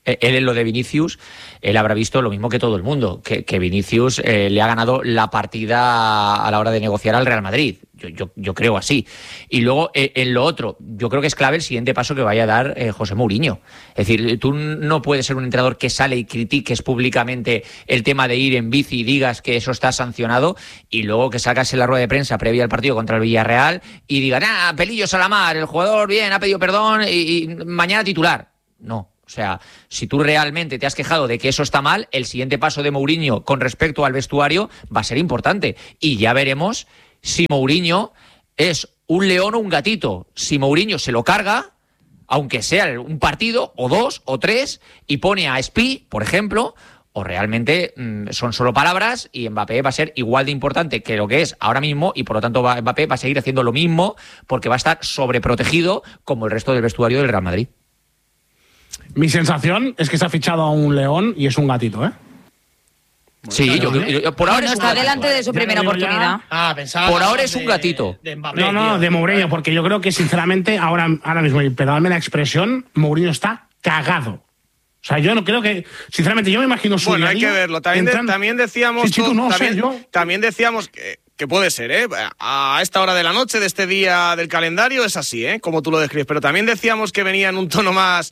Él en lo de Vinicius, él habrá visto lo mismo que todo el mundo, que, que Vinicius eh, le ha ganado la partida a la hora de negociar al Real Madrid. Yo, yo, yo creo así. Y luego, eh, en lo otro, yo creo que es clave el siguiente paso que vaya a dar eh, José Mourinho. Es decir, tú no puedes ser un entrenador que sale y critiques públicamente el tema de ir en bici y digas que eso está sancionado y luego que salgas en la rueda de prensa previa al partido contra el Villarreal y digas, ah, pelillos a la mar, el jugador bien, ha pedido perdón y, y mañana titular. No. O sea, si tú realmente te has quejado de que eso está mal, el siguiente paso de Mourinho con respecto al vestuario va a ser importante. Y ya veremos si Mourinho es un león o un gatito. Si Mourinho se lo carga, aunque sea un partido, o dos, o tres, y pone a Spi, por ejemplo, o realmente mmm, son solo palabras y Mbappé va a ser igual de importante que lo que es ahora mismo y por lo tanto va, Mbappé va a seguir haciendo lo mismo porque va a estar sobreprotegido como el resto del vestuario del Real Madrid. Mi sensación es que se ha fichado a un león y es un gatito, ¿eh? Bueno, sí, yo, yo, yo, por ahora no es está delante de su primera oportunidad. Ah, pensaba por ahora es de, un gatito. De Mbappé, no, no, tío. de Mourinho, porque yo creo que sinceramente ahora, ahora mismo, y perdóname la expresión, Mourinho está cagado. O sea, yo no creo que, sinceramente, yo me imagino su Bueno, día hay que verlo. También, de, entrando... también decíamos, sí, sí, tú no, también, sé, yo... también decíamos que, que puede ser, ¿eh? A esta hora de la noche de este día del calendario es así, ¿eh? Como tú lo describes. Pero también decíamos que venía en un tono más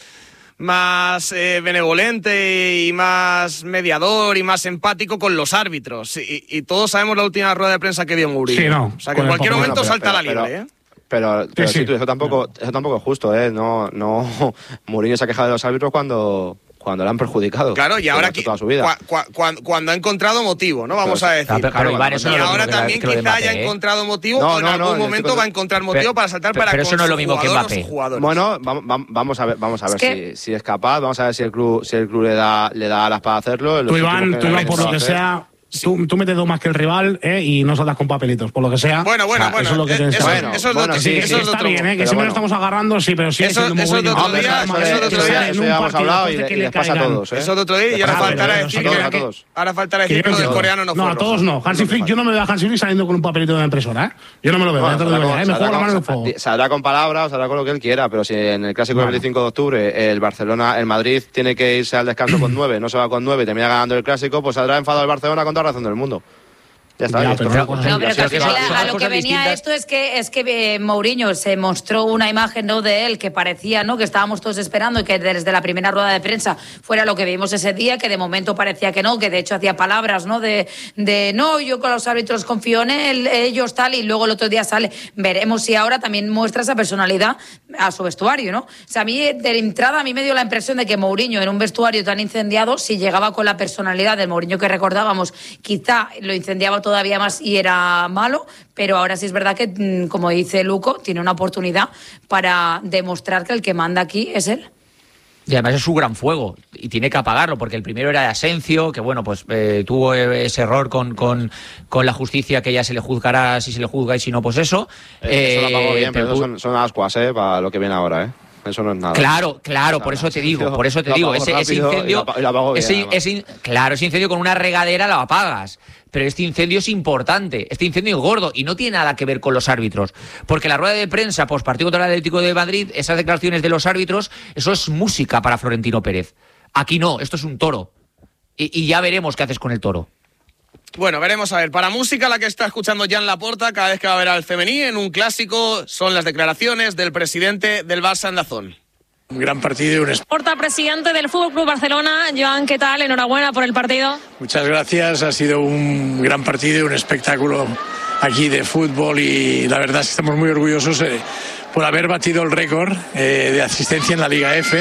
más eh, benevolente y más mediador y más empático con los árbitros. Y, y todos sabemos la última rueda de prensa que dio Mourinho. Sí, no. O sea, que en cualquier momento bueno, pero, salta pero, la libre, pero, ¿eh? Pero, pero sí, sí. sí, tú, eso tampoco, eso tampoco es justo, ¿eh? No, no. Mourinho se ha quejado de los árbitros cuando, cuando le han perjudicado. Claro, y ahora aquí, toda su vida. cua, cua, cuando, cuando ha encontrado motivo, ¿no? Vamos a decir. Claro, claro, Iván, eso y no es lo ahora mismo que también que lo de quizá Mbappé, haya ¿eh? encontrado motivo No, o en no, algún no, momento tipo, va a encontrar motivo pero, para saltar pero, para pero con eso no es lo sus mismo que jugadores o Mbappé. sus jugadores. Bueno, vamos, vamos a ver, vamos a ver que... si, si es capaz, vamos a ver si el club, si el club le da, le da alas para hacerlo. Tú, Iván, tú, Iván, por lo que sea, tú, tú metes dos más que el rival, ¿eh? Y no saltas con papelitos, por lo que sea. Bueno, bueno, o sea, bueno. Eso es lo que eh, tienes que eso, hacer. eso es bueno, lo sí, que sí, eso es está otro. bien, ¿eh? Que pero siempre bueno. nos estamos agarrando, sí, pero sí. Eso- siendo eso muy de bueno. otro día, Además, eso de que otro sale día, en eso un ya hemos partido hablado antes y de le- que y le les pasa a caigan. todos, ¿eh? Eso de otro día y ahora Ah, faltará pero decir eso que, no- que- todos. ahora faltará Que decir que yo lo del no- coreano no fue No, a roja. todos no. Hansi Flick, yo no me veo a Hansi Flick saliendo con un papelito de la impresora, ¿eh? Yo no me lo veo, ya te lo digo ya, ¿eh? Me juego la mano en el fuego. Saldrá con palabras, saldrá con lo que él quiera, pero si en el clásico del Vale. veinticinco de octubre el Barcelona, el Madrid tiene que irse al descanso con nueve, no se va con nueve y termina ganando el clásico, pues saldrá enfadado el Barcelona con toda razón del mundo. Ya está. Ya, y esto pero no- una cosa- No, pero Sí, que sí, al son- final son a dos lo que cosas venía distintas. esto es que es que eh, Mourinho se mostró una imagen, ¿no?, de él que parecía, ¿no?, que estábamos todos esperando y que desde la primera rueda de prensa fuera lo que vimos ese día, que de momento parecía que no, que de hecho hacía palabras, ¿no?, de, de no, yo con los árbitros confío en él, ellos tal, y luego el otro día sale. Veremos si ahora también muestra esa personalidad a su vestuario, ¿no? O sea, a mí de entrada a mí me dio la impresión de que Mourinho en un vestuario tan incendiado, si llegaba con la personalidad del Mourinho que recordábamos, quizá lo incendiaba todavía más y era malo, pero ahora sí es verdad que, como dice Luco, tiene una oportunidad para demostrar que el que manda aquí es él. Y además es su gran fuego y tiene que apagarlo porque el primero era de Asencio, que bueno, pues eh, tuvo ese error con, con, con la justicia que ya se le juzgará si se le juzga y si no, pues eso. Eh, eso lo apagó bien, pero, pero tú- son, son ascuas, ¿eh? Para lo que viene ahora, ¿eh? Eso no es nada. Claro, claro, por eso te digo, por eso te Lo digo, apagó ese, ese rápido y incendio, lo apa- y lo apagó bien, ese, además. ese in- claro, ese incendio con una regadera lo apagas, pero este incendio es importante, este incendio es gordo y no tiene nada que ver con los árbitros, porque la rueda de prensa post partido contra el Atlético de Madrid, esas declaraciones de los árbitros, eso es música para Florentino Pérez. Aquí no, esto es un toro y, y ya veremos qué haces con el toro. Bueno, veremos a ver. Para música, la que está escuchando Jan Laporta cada vez que va a ver al femení en un clásico son las declaraciones del presidente del Barça en Dazón. Un gran partido y un es- Porta, presidente del Fútbol Club Barcelona. Joan, ¿qué tal? Enhorabuena por el partido. Muchas gracias, ha sido un gran partido y un espectáculo aquí de fútbol y la verdad es que estamos muy orgullosos eh, por haber batido el récord eh, de asistencia en la Liga F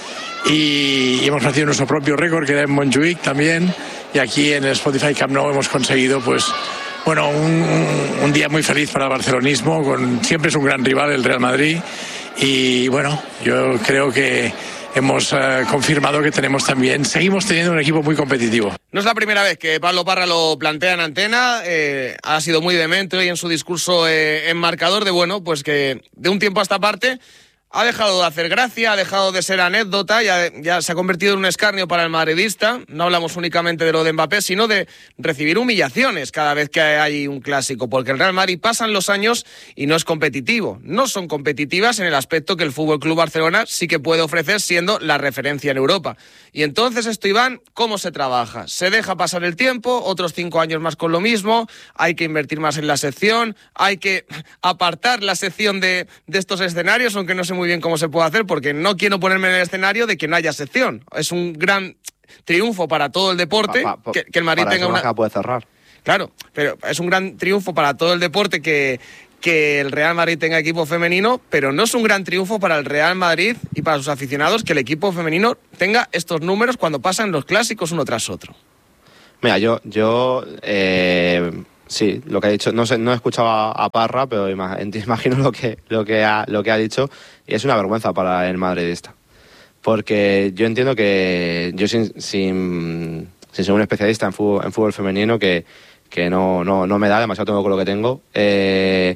y, y hemos batido nuestro propio récord que era en Montjuïc también y aquí en el Spotify Camp Nou hemos conseguido pues bueno un, un, un día muy feliz para el barcelonismo, con, siempre es un gran rival el Real Madrid. Y bueno, yo creo que hemos uh, confirmado que tenemos también, seguimos teniendo un equipo muy competitivo. No es la primera vez que Pablo Parra lo plantea en antena, eh, ha sido muy demente hoy en su discurso eh, en marcador de, bueno, pues que de un tiempo a esta parte ha dejado de hacer gracia, ha dejado de ser anécdota, ya, ya se ha convertido en un escarnio para el madridista. No hablamos únicamente de lo de Mbappé, sino de recibir humillaciones cada vez que hay un clásico, porque el Real Madrid pasan los años y no es competitivo. No son competitivas en el aspecto que el F C Barcelona sí que puede ofrecer siendo la referencia en Europa. Y entonces esto, Iván, ¿cómo se trabaja? Se deja pasar el tiempo, otros cinco años más con lo mismo, hay que invertir más en la sección, hay que apartar la sección de, de estos escenarios, aunque no sé muy bien cómo se puede hacer, porque no quiero ponerme en el escenario de que no haya sección. Es un gran triunfo para todo el deporte pa, pa, que, que el Madrid para tenga eso una... puede cerrar. Claro, pero es un gran triunfo para todo el deporte que, que el Real Madrid tenga equipo femenino, pero no es un gran triunfo para el Real Madrid y para sus aficionados que el equipo femenino tenga estos números cuando pasan los clásicos uno tras otro. Mira, yo, yo eh, sí, lo que ha dicho, no sé, no he escuchado a, a Parra, pero imagino lo que, lo que ha, lo que ha dicho, y es una vergüenza para el madridista. Porque yo entiendo que yo sin, sin, sin ser un especialista en fútbol, en fútbol femenino, que, que no, no, no me da, demasiado tengo con lo que tengo, eh,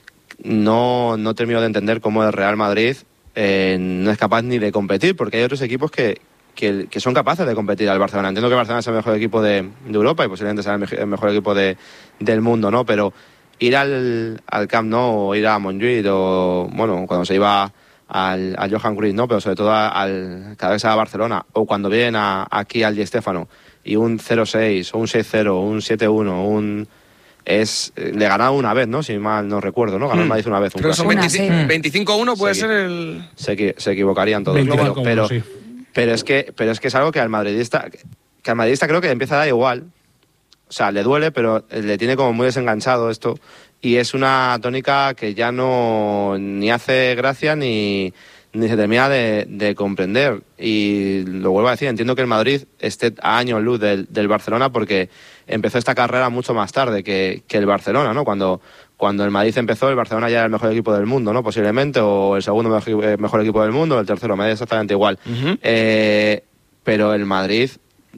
no, no termino de entender cómo el Real Madrid eh, no es capaz ni de competir, porque hay otros equipos que, que, que son capaces de competir al Barcelona. Entiendo que el Barcelona es el mejor equipo de, de Europa y posiblemente sea el, me, el mejor equipo de, del mundo, ¿no? Pero ir al, al Camp Nou o ir a Montjuïc o, bueno, cuando se iba al, al Johan Cruyff, ¿no? Pero sobre todo al, cada vez a Barcelona, o cuando vienen a, aquí al Di Stéfano y un cero seis o un seis cero o un siete uno, un... es le ganaba una vez, ¿no? Si mal no recuerdo, ¿no? Ganó el Madrid una vez. Un Creo que son veinticinco a uno, puede se, ser el... Se, se equivocarían todos. Pero, pero, sí. pero, es que, pero es que es algo que al madridista, que al madridista creo que le empieza a dar igual. O sea, le duele, pero le tiene como muy desenganchado esto. Y es una tónica que ya no ni hace gracia ni, ni se termina de, de comprender. Y lo vuelvo a decir, entiendo que el Madrid esté a años luz del, del Barcelona porque empezó esta carrera mucho más tarde que, que el Barcelona, ¿no? Cuando, cuando el Madrid empezó, el Barcelona ya era el mejor equipo del mundo, ¿no? Posiblemente, o el segundo mejor, mejor equipo del mundo, el tercero, me da exactamente igual. Uh-huh. Eh, pero el Madrid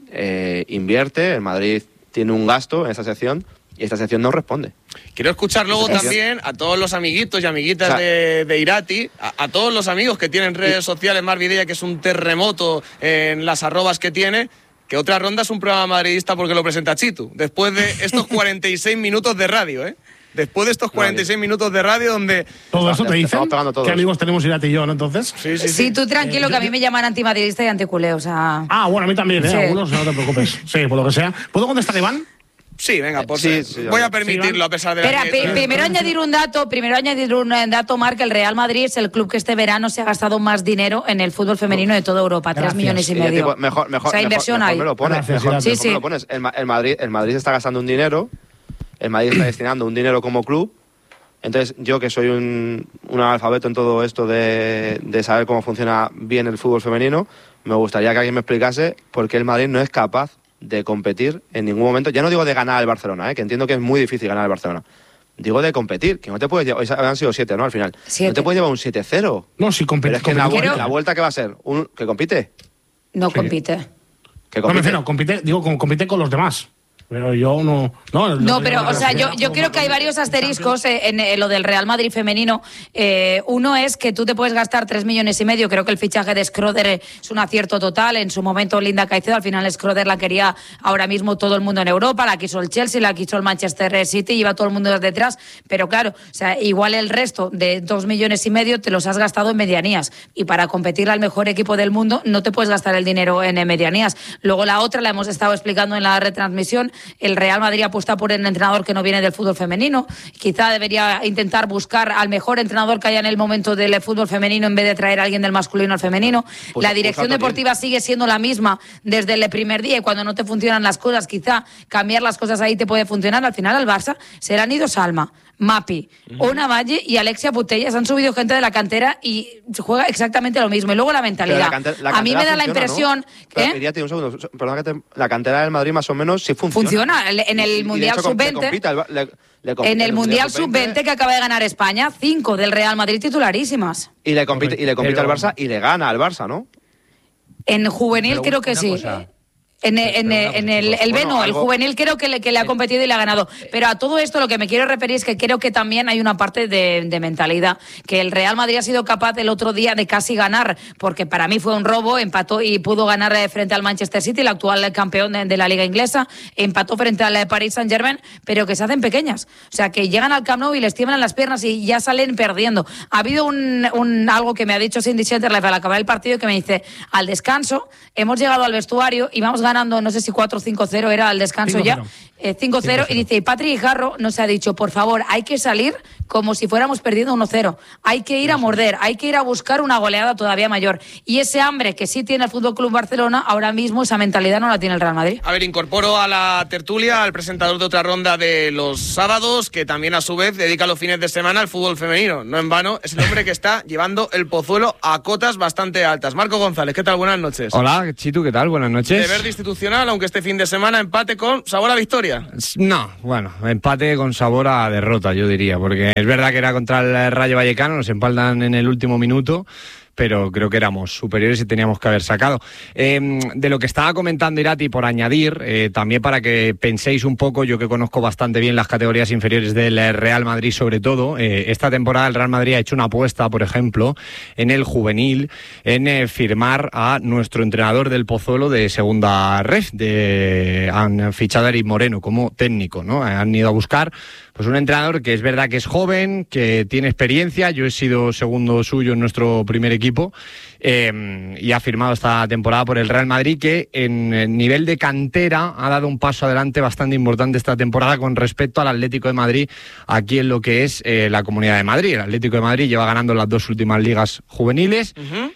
eh, invierte, el Madrid tiene un gasto en esta sección y esta sección no responde. Quiero escuchar luego también a todos los amiguitos y amiguitas, o sea, de, de Irati, a, a todos los amigos que tienen redes sociales, Mar Vidella, que es un terremoto en las arrobas que tiene, que otra ronda es un programa madridista porque lo presenta Chitu, después de estos cuarenta y seis minutos de radio, ¿eh? Después de estos cuarenta y seis minutos de radio donde... ¿Todo eso te dicen? ¿Qué amigos tenemos Irati y yo, no? Entonces... Sí, sí, sí. sí tú tranquilo, eh, que a mí me llaman antimadridista y anticulé, o sea... Ah, bueno, a mí también, ¿eh? Sí. Algunos, no te preocupes. Sí, por lo que sea. ¿Puedo contestar, Iván? Sí, venga, pues sí, sí, voy a permitirlo, sí, a pesar de... Espera, p- primero añadir un dato, primero añadir un dato, Marc, el Real Madrid es el club que este verano se ha gastado más dinero en el fútbol femenino de toda Europa, Gracias. tres millones y medio. Tipo, mejor, mejor, o sea, mejor, inversión mejor hay. Me lo pones, Gracias, mejor, sí, mejor sí. me lo pones. El, el, Madrid, el Madrid está gastando un dinero, el Madrid está destinando un dinero como club. Entonces, yo que soy un, un analfabeto en todo esto de, de saber cómo funciona bien el fútbol femenino, me gustaría que alguien me explicase por qué el Madrid no es capaz de competir en ningún momento. Ya no digo de ganar al Barcelona, ¿eh? Que entiendo que es muy difícil ganar al Barcelona. Digo de competir, que no te puedes llevar... Han sido siete, ¿no? Al final. Siete. No te puedes llevar un siete cero. No, si compite. Pero es que en la, vuelta, la vuelta, ¿qué va a ser? Un, ¿Que compite? No sí. compite. ¿Que compite? No, no, compite, digo, compite con los demás. Pero yo no... No, no pero, o sea, yo, yo creo que hay varios asteriscos en, en lo del Real Madrid femenino. Eh, uno es que tú te puedes gastar tres millones y medio. Creo que el fichaje de Schröder es un acierto total. En su momento, Linda Caicedo, al final Schröder la quería ahora mismo todo el mundo en Europa. La quiso el Chelsea, la quiso el Manchester City, iba todo el mundo detrás. Pero claro, o sea, igual el resto de dos millones y medio te los has gastado en medianías. Y para competir al mejor equipo del mundo no te puedes gastar el dinero en medianías. Luego la otra la hemos estado explicando en la retransmisión. El Real Madrid apuesta por un entrenador que no viene del fútbol femenino. Quizá debería intentar buscar al mejor entrenador que haya en el momento del fútbol femenino en vez de traer a alguien del masculino al femenino. Pues, la dirección pues, deportiva bien. Sigue siendo la misma desde el primer día y cuando no te funcionan las cosas, quizá cambiar las cosas ahí te puede funcionar. Al final al Barça serán Nido Salma, Mapi, uh-huh. Ona Valle y Alexia Putellas. Han subido gente de la cantera y se juega exactamente lo mismo. Y luego la mentalidad. La cantera, la a mí me da la impresión... ¿no? Pero, ¿eh? Pero, un segundo, perdona que te, la cantera del Madrid más o menos sí funciona. Funciona. En el y, Mundial sub veinte... Le, le en el, el Mundial sub veinte que acaba de ganar España, cinco del Real Madrid titularísimas. Y le compite, y le compite pero... al Barça y le gana al Barça, ¿no? En juvenil pero creo que sí. Cosa. En, en, en, en el, el Beno, bueno, el juvenil, creo que le, que le ha competido y le ha ganado. Pero a todo esto lo que me quiero referir es que creo que también hay una parte de, de mentalidad. Que el Real Madrid ha sido capaz el otro día de casi ganar, porque para mí fue un robo, empató y pudo ganar frente al Manchester City, el actual campeón de, de la Liga Inglesa, empató frente al Paris Saint-Germain, pero que se hacen pequeñas. O sea, que llegan al Camp Nou y les tiemblan las piernas y ya salen perdiendo. Ha habido un, un algo que me ha dicho Cindy Schenterleif al acabar el partido, que me dice, al descanso, hemos llegado al vestuario y vamos ganando ganando, no sé si cuatro cinco cero era al descanso ya, eh, cinco cero, y dice, y Patrick Guijarro nos ha dicho, por favor, hay que salir como si fuéramos perdiendo uno cero, hay que ir a morder, hay que ir a buscar una goleada todavía mayor, y ese hambre que sí tiene el F C Barcelona, ahora mismo esa mentalidad no la tiene el Real Madrid. A ver, incorporo a la tertulia al presentador de otra ronda de los sábados, que también a su vez dedica los fines de semana al fútbol femenino, no en vano, es el hombre que está llevando el Pozuelo a cotas bastante altas. Marco González, ¿qué tal? Buenas noches. Hola, Chitu, ¿qué tal? Buenas noches. Deber de institucional, aunque este fin de semana empate con sabor a victoria. No, bueno, empate con sabor a derrota, yo diría, porque es verdad que era contra el Rayo Vallecano, nos empaldan en el último minuto, pero creo que éramos superiores y teníamos que haber sacado. Eh, de lo que estaba comentando Irati, por añadir, eh, también para que penséis un poco, yo que conozco bastante bien las categorías inferiores del Real Madrid sobre todo, eh, esta temporada el Real Madrid ha hecho una apuesta, por ejemplo, en el juvenil, en eh, firmar a nuestro entrenador del Pozuelo de segunda ref, de, han fichado a Eric Moreno como técnico, ¿no? Han ido a buscar pues un entrenador que es verdad que es joven, que tiene experiencia, yo he sido segundo suyo en nuestro primer equipo, eh, y ha firmado esta temporada por el Real Madrid, que en nivel de cantera ha dado un paso adelante bastante importante esta temporada con respecto al Atlético de Madrid aquí en lo que es eh, la Comunidad de Madrid. El Atlético de Madrid lleva ganando las dos últimas ligas juveniles, uh-huh.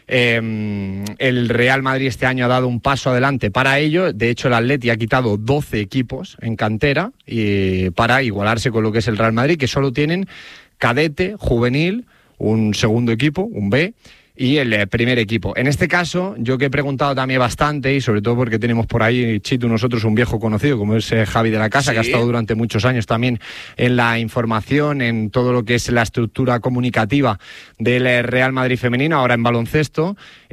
eh, el Real Madrid este año ha dado un paso adelante para ello, de hecho el Atleti ha quitado doce equipos en cantera y para igualarse con lo que es el Real Madrid, que solo tienen cadete, juvenil, un segundo equipo, un B, y el primer equipo. En este caso, yo que he preguntado también bastante, y sobre todo porque tenemos por ahí, Chitu, nosotros un viejo conocido, como es eh, Javi de la Casa, sí, que ha estado durante muchos años también en la información, en todo lo que es la estructura comunicativa del Real Madrid femenino, ahora en baloncesto,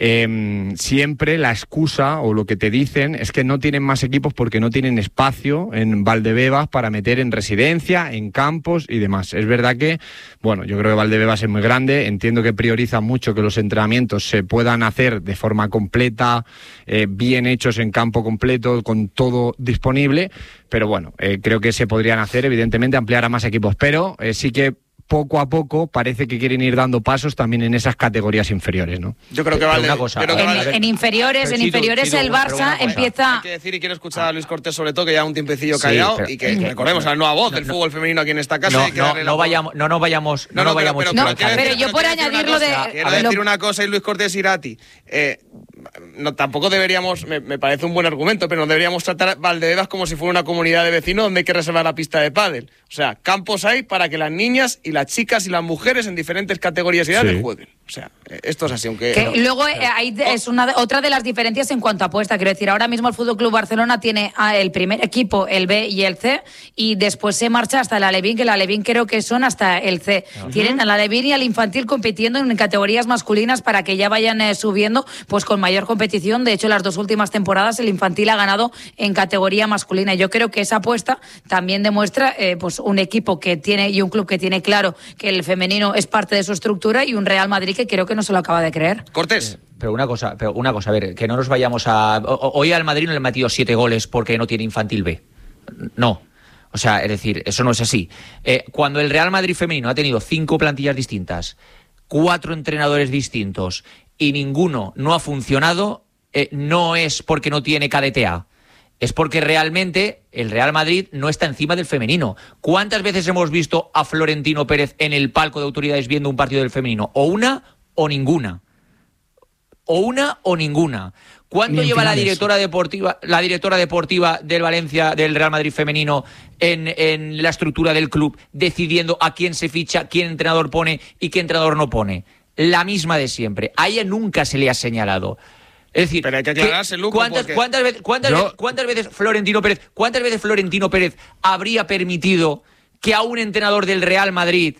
eh, siempre la excusa, o lo que te dicen, es que no tienen más equipos porque no tienen espacio en Valdebebas para meter en residencia, en campos y demás. Es verdad que, bueno, yo creo que Valdebebas es muy grande, entiendo que prioriza mucho que los entrenadores entrenamientos se puedan hacer de forma completa, eh, bien hechos en campo completo, con todo disponible, pero bueno, eh, creo que se podrían hacer, evidentemente, ampliar a más equipos, pero eh, sí que poco a poco parece que quieren ir dando pasos también en esas categorías inferiores, ¿no? Yo creo que vale. Una cosa, creo que en, vale. en inferiores, en inferiores el Barça empieza. Hay que decir, y quiero escuchar a Luis Cortés sobre todo, que ya un tiempecillo callado, sí, pero, y que, que recordemos a la nueva voz del no, fútbol femenino aquí en esta casa. No, hay que no, no, vayamos, no nos vayamos, no, no, no vayamos. Pero, pero, pero, pero yo por añadirlo de. Quiero decir una cosa, y Luis Cortés Irati. Eh, no, tampoco deberíamos, me, me parece un buen argumento, pero no deberíamos tratar Valdebebas como si fuera una comunidad de vecinos donde hay que reservar la pista de pádel. O sea, campos hay para que las niñas y las chicas y las mujeres en diferentes categorías y edades sí. jueguen. O sea, esto es así, aunque... Que no, luego eh, hay, es una, otra de las diferencias en cuanto a apuesta. Quiero decir, ahora mismo el F C Barcelona tiene el primer equipo, el B y el C, y después se marcha hasta el Alevín, que el Alevín creo que son hasta el C. Uh-huh. Tienen al Alevín y al infantil compitiendo en categorías masculinas para que ya vayan eh, subiendo pues con mayor competición. De hecho, las dos últimas temporadas el infantil ha ganado en categoría masculina. Y yo creo que esa apuesta también demuestra eh, pues un equipo que tiene y un club que tiene claro que el femenino es parte de su estructura, y un Real Madrid que creo que no se lo acaba de creer. Cortés. Eh, pero una cosa, pero una cosa, a ver, que no nos vayamos a... Hoy al Madrid no le han metido siete goles porque no tiene infantil B. No. O sea, es decir, eso no es así. Eh, cuando el Real Madrid femenino ha tenido cinco plantillas distintas, cuatro entrenadores distintos y ninguno no ha funcionado, eh, no es porque no tiene cadete A. Es porque realmente el Real Madrid no está encima del femenino. ¿Cuántas veces hemos visto a Florentino Pérez en el palco de autoridades viendo un partido del femenino? O una o ninguna. O una o ninguna. ¿Cuánto lleva la directora deportiva, la directora deportiva del Valencia, del Real Madrid femenino, en, en la estructura del club, decidiendo a quién se ficha, quién entrenador pone y qué entrenador no pone? La misma de siempre. A ella nunca se le ha señalado. Es decir, pero hay que aclararse, Luco, ¿cuántas, porque... ¿cuántas, veces, cuántas, Yo... veces, ¿cuántas veces Florentino Pérez, cuántas veces Florentino Pérez habría permitido que a un entrenador del Real Madrid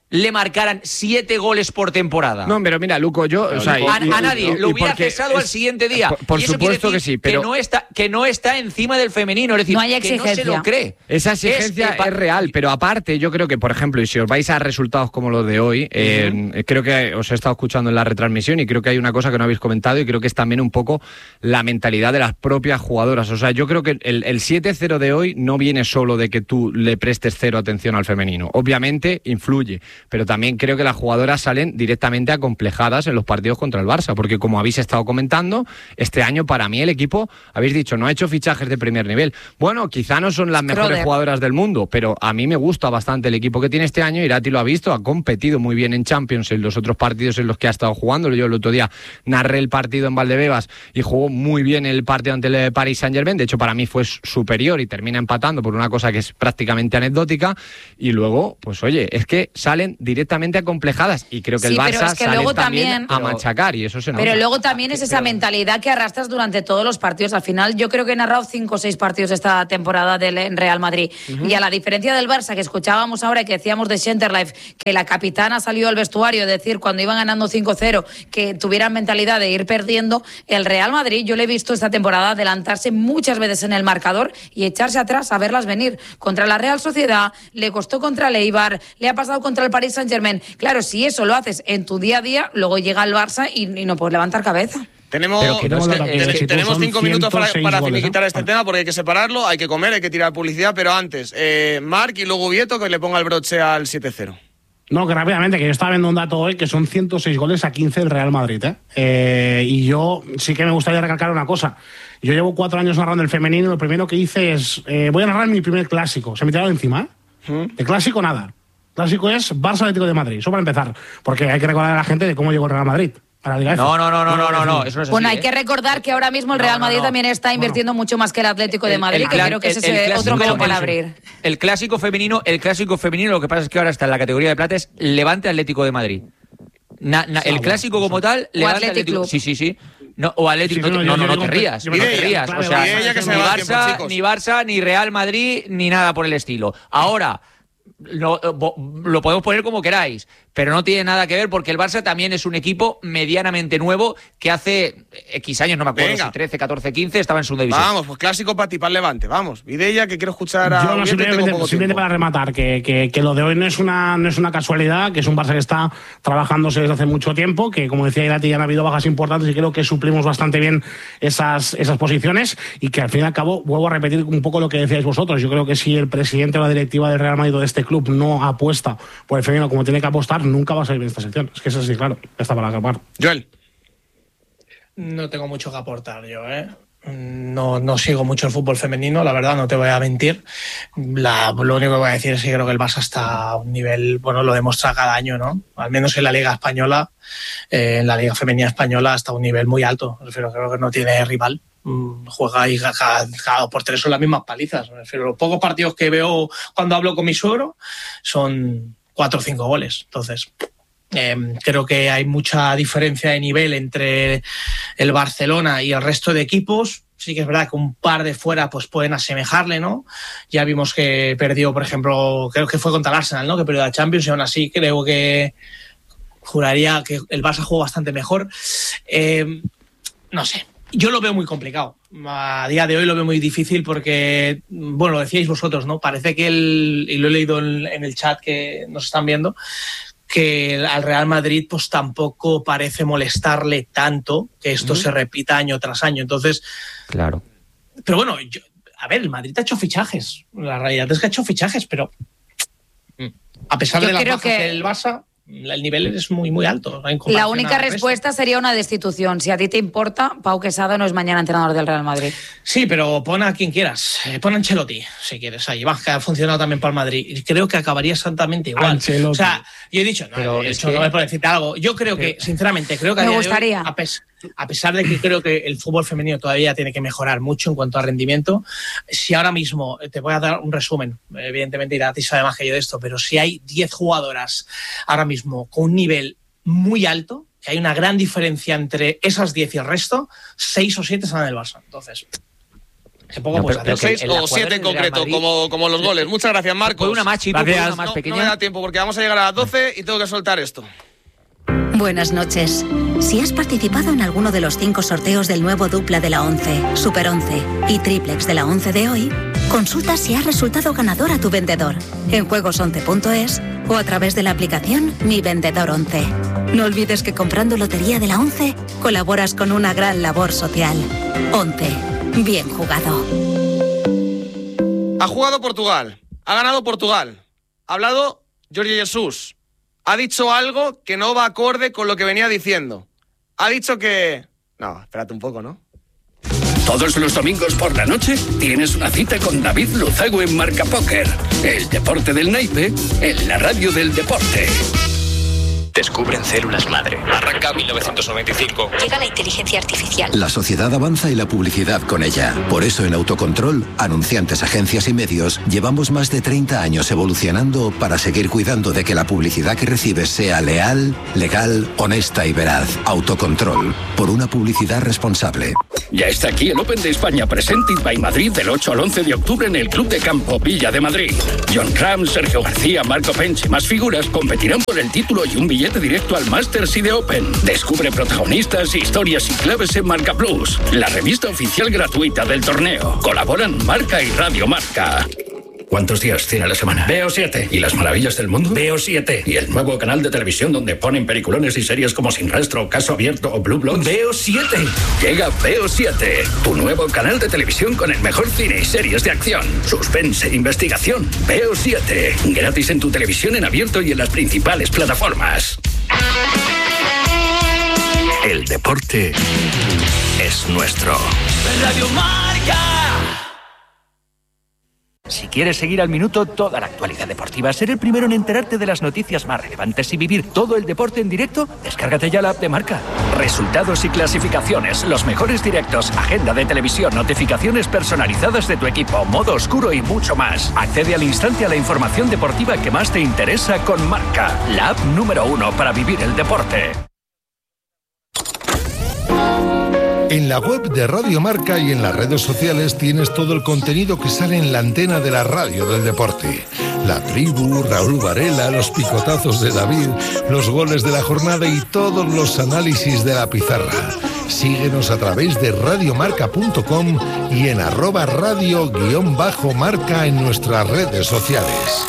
le marcaran siete goles por temporada. No, pero mira, Luco, yo... O sea, a, y, a nadie, y, lo hubiera porque cesado es, al siguiente día. Por, por y eso supuesto que sí, pero... Que no, está, que no está encima del femenino, es decir, no hay que no se lo cree. Esa exigencia es, es, es real, pero aparte yo creo que, por ejemplo, y si os vais a resultados como los de hoy, eh, uh-huh. creo que os he estado escuchando en la retransmisión y creo que hay una cosa que no habéis comentado y creo que es también un poco la mentalidad de las propias jugadoras. O sea, yo creo que el, el siete cero de hoy no viene solo de que tú le prestes cero atención al femenino. Obviamente influye, pero también creo que las jugadoras salen directamente acomplejadas en los partidos contra el Barça, porque como habéis estado comentando, este año para mí el equipo, habéis dicho, no ha hecho fichajes de primer nivel. Bueno, quizá no son las mejores Crowder. jugadoras del mundo, pero a mí me gusta bastante el equipo que tiene este año. Irati lo ha visto, ha competido muy bien en Champions en los otros partidos en los que ha estado jugando. Yo el otro día narré el partido en Valdebebas y jugó muy bien el partido ante el Paris Saint-Germain. De hecho, para mí fue superior y termina empatando por una cosa que es prácticamente anecdótica. Y luego, pues oye, es que salen directamente acomplejadas y creo que sí, el Barça es que sale también, también a machacar y eso se nota. Pero luego también es esa mentalidad que arrastras durante todos los partidos. Al final yo creo que he narrado cinco o seis partidos esta temporada del Real Madrid. Uh-huh. Y a la diferencia del Barça que escuchábamos ahora y que decíamos de Centerlife, que la capitana salió al vestuario a decir cuando iban ganando cinco cero que tuvieran mentalidad de ir perdiendo, el Real Madrid yo le he visto esta temporada adelantarse muchas veces en el marcador y echarse atrás a verlas venir. Contra la Real Sociedad, le costó contra el Eibar, le ha pasado contra el Paris Saint-Germain. Claro, si eso lo haces en tu día a día, luego llega el Barça y, y no puedes levantar cabeza. Tenemos, no es que, es que tenemos cinco minutos para, para finiquitar este tema porque hay que separarlo, hay que comer, hay que tirar publicidad, pero antes, eh, Marc y luego Vieto, que le ponga el broche al siete cero. No, que rápidamente, que yo estaba viendo un dato hoy que son ciento seis goles a quince del Real Madrid, ¿eh? Eh, y yo sí que me gustaría recalcar una cosa. Yo llevo cuatro años narrando el femenino y lo primero que hice es, eh, voy a narrar mi primer clásico. Se me tiraron encima, ¿eh? ¿Mm? De clásico nada. Clásico es Barça Atlético de Madrid, eso para empezar, porque hay que recordar a la gente de cómo llegó el Real Madrid. No, no, no, no, no, no, no, eso no es así. Bueno, hay que recordar que ahora mismo el Real Madrid no, no, no. también está invirtiendo bueno. mucho más que el Atlético de Madrid, el, el, que creo que el, ese es otro melón para abrir. El clásico femenino, el clásico femenino, lo que pasa es que ahora está en la categoría de plata, es Levante Atlético de Madrid. Na, na, el clásico como tal, Levante Atlético. Sí, sí, sí. No, o Atlético, sí, no, no, no, no te rías, no te rías. O sea, ni Barça, ni Barça, ni Real Madrid, ni nada por el estilo. Ahora, lo, lo podemos poner como queráis, pero no tiene nada que ver porque el Barça también es un equipo medianamente nuevo que hace X años, no me acuerdo Venga. si trece, catorce, quince, estaba en segunda división. Vamos, pues clásico para ti, para el Levante, vamos. Vidella, que quiero escuchar a... Yo no, simplemente, simplemente para rematar, que, que, que lo de hoy no es, una, no es una casualidad, que es un Barça que está trabajándose desde hace mucho tiempo, que como decía Irati ya han habido bajas importantes y creo que suplimos bastante bien esas, esas posiciones y que al fin y al cabo, vuelvo a repetir un poco lo que decíais vosotros, yo creo que si el presidente o la directiva del Real Madrid de este club no apuesta por el femenino como tiene que apostar, nunca va a salir bien esta sección. Es que eso sí, claro, ya está para acabar. Joel. No tengo mucho que aportar yo, ¿eh? No, no sigo mucho el fútbol femenino, la verdad, no te voy a mentir. La, lo único que voy a decir es que creo que el Barça está a un nivel, bueno, lo demuestra cada año, ¿no? Al menos en la Liga Española, eh, en la Liga Femenina Española está a un nivel muy alto. Refiero, creo que no tiene rival. Juega y cada, cada por tres son las mismas palizas. Refiero, los pocos partidos que veo cuando hablo con mi suegro son cuatro o cinco goles. Entonces, eh, creo que hay mucha diferencia de nivel entre el Barcelona y el resto de equipos. Sí que es verdad que un par de fuera pues pueden asemejarle, ¿no? Ya vimos que perdió, por ejemplo, creo que fue contra el Arsenal, ¿no? Que perdió la Champions y aún así creo que juraría que el Barça jugó bastante mejor. Eh, no sé. Yo lo veo muy complicado. A día de hoy lo veo muy difícil porque, bueno, lo decíais vosotros, ¿no? Parece que el, y lo he leído en, en el chat que nos están viendo, que al Real Madrid pues tampoco parece molestarle tanto que esto uh-huh. se repita año tras año. Entonces, claro. Pero bueno, yo, a ver, el Madrid ha hecho fichajes. La realidad es que ha hecho fichajes, pero a pesar yo de las bajas que... del Barça, el nivel es muy muy alto. La única respuesta sería una destitución. Si a ti te importa, Pau Quesada no es mañana entrenador del Real Madrid. Sí, pero pon a quien quieras. Pon a Ancelotti, si quieres. Ahí va, que ha funcionado también para el Madrid. Y creo que acabaría exactamente igual. Ancelotti. O sea, yo he dicho, no, pero he dicho, que... no me puedo decirte algo. Yo creo que, sinceramente, creo que me gustaría. Hoy, a, pes- a pesar de que creo que el fútbol femenino todavía tiene que mejorar mucho en cuanto a rendimiento, si ahora mismo, te voy a dar un resumen, evidentemente Irati sabe más que yo de esto, pero si hay diez jugadoras ahora mismo con un nivel muy alto, que hay una gran diferencia entre esas diez y el resto, seis o siete están en el Barça. Entonces, Qué poco no, pues seis o siete en concreto, Madrid, como, como los goles. Muchas gracias, Marcos. Una más, Chitu, una más pequeña. No, no me da tiempo porque vamos a llegar a las doce y tengo que soltar esto. Buenas noches. Si has participado en alguno de los cinco sorteos del nuevo dupla de la once, Super once y triplex de la once de hoy, consulta si has resultado ganador a tu vendedor en juegos once punto es o a través de la aplicación Mi Vendedor once. No olvides que comprando lotería de la once colaboras con una gran labor social. once. Bien jugado. Ha jugado Portugal. Ha ganado Portugal. Ha hablado Jorge Jesús. Ha dicho algo que no va acorde con lo que venía diciendo. Ha dicho que... No, espérate un poco, ¿no? Todos los domingos por la noche tienes una cita con David Luzago en Marca Póker. El deporte del naipe en la radio del deporte. Descubren células madre. Arranca mil novecientos noventa y cinco. Llega la inteligencia artificial. La sociedad avanza y la publicidad con ella. Por eso en Autocontrol, anunciantes, agencias y medios, llevamos más de treinta años evolucionando para seguir cuidando de que la publicidad que recibes sea leal, legal, honesta y veraz. Autocontrol. Por una publicidad responsable. Ya está aquí el Open de España Presented by Madrid del ocho al once de octubre en el Club de Campo Villa de Madrid. John Ram, Sergio García, Marco Pench y más figuras competirán por el título y un billete directo al Masters y de Open. Descubre protagonistas, historias y claves en Marca Plus, la revista oficial gratuita del torneo. Colaboran Marca y Radio Marca. ¿Cuántos días tiene la semana? Veo siete. ¿Y las maravillas del mundo? Veo siete. ¿Y el nuevo canal de televisión donde ponen peliculones y series como Sin Rastro, Caso Abierto o Blue Bloods? Veo siete. Llega Veo siete, tu nuevo canal de televisión con el mejor cine y series de acción, suspense e investigación. Veo siete. Gratis en tu televisión en abierto y en las principales plataformas. El deporte es nuestro. Radio Marca. Si quieres seguir al minuto toda la actualidad deportiva, ser el primero en enterarte de las noticias más relevantes y vivir todo el deporte en directo, descárgate ya la app de Marca. Resultados y clasificaciones, los mejores directos, agenda de televisión, notificaciones personalizadas de tu equipo, modo oscuro y mucho más. Accede al instante a la información deportiva que más te interesa con Marca, la app número uno para vivir el deporte. En la web de Radio Marca y en las redes sociales tienes todo el contenido que sale en la antena de la radio del deporte. La tribu, Raúl Varela, los picotazos de David, los goles de la jornada y todos los análisis de la pizarra. Síguenos a través de radiomarca punto com y en arroba radio guión bajo marca en nuestras redes sociales.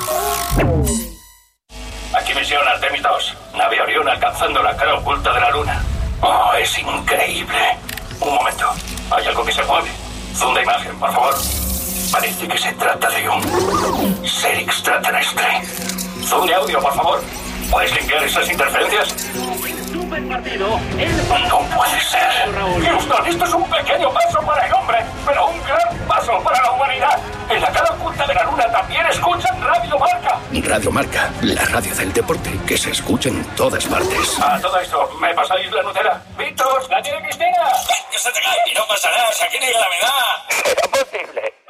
Aquí misión Artemis dos. Nave Orión alcanzando la cara oculta de la luna. Oh, es increíble. Un momento, hay algo que se mueve. Zoom de imagen, por favor. Parece que se trata de un ser extraterrestre. Zoom de audio, por favor. ¿Puedes limpiar esas interferencias? Super partido. No puede ser. Houston, esto es un pequeño paso para el hombre, pero un gran paso para la humanidad. En la cara oculta de la luna también escuchan Radio Marca. Radio Marca, la radio del deporte que se escucha en todas partes. A todo esto, ¿me pasáis la Nutella? ¡Víctor, la tiene Cristina! ¡Que se te cae! Y no pasa nada, si aquí ni gravedad. ¡Era posible!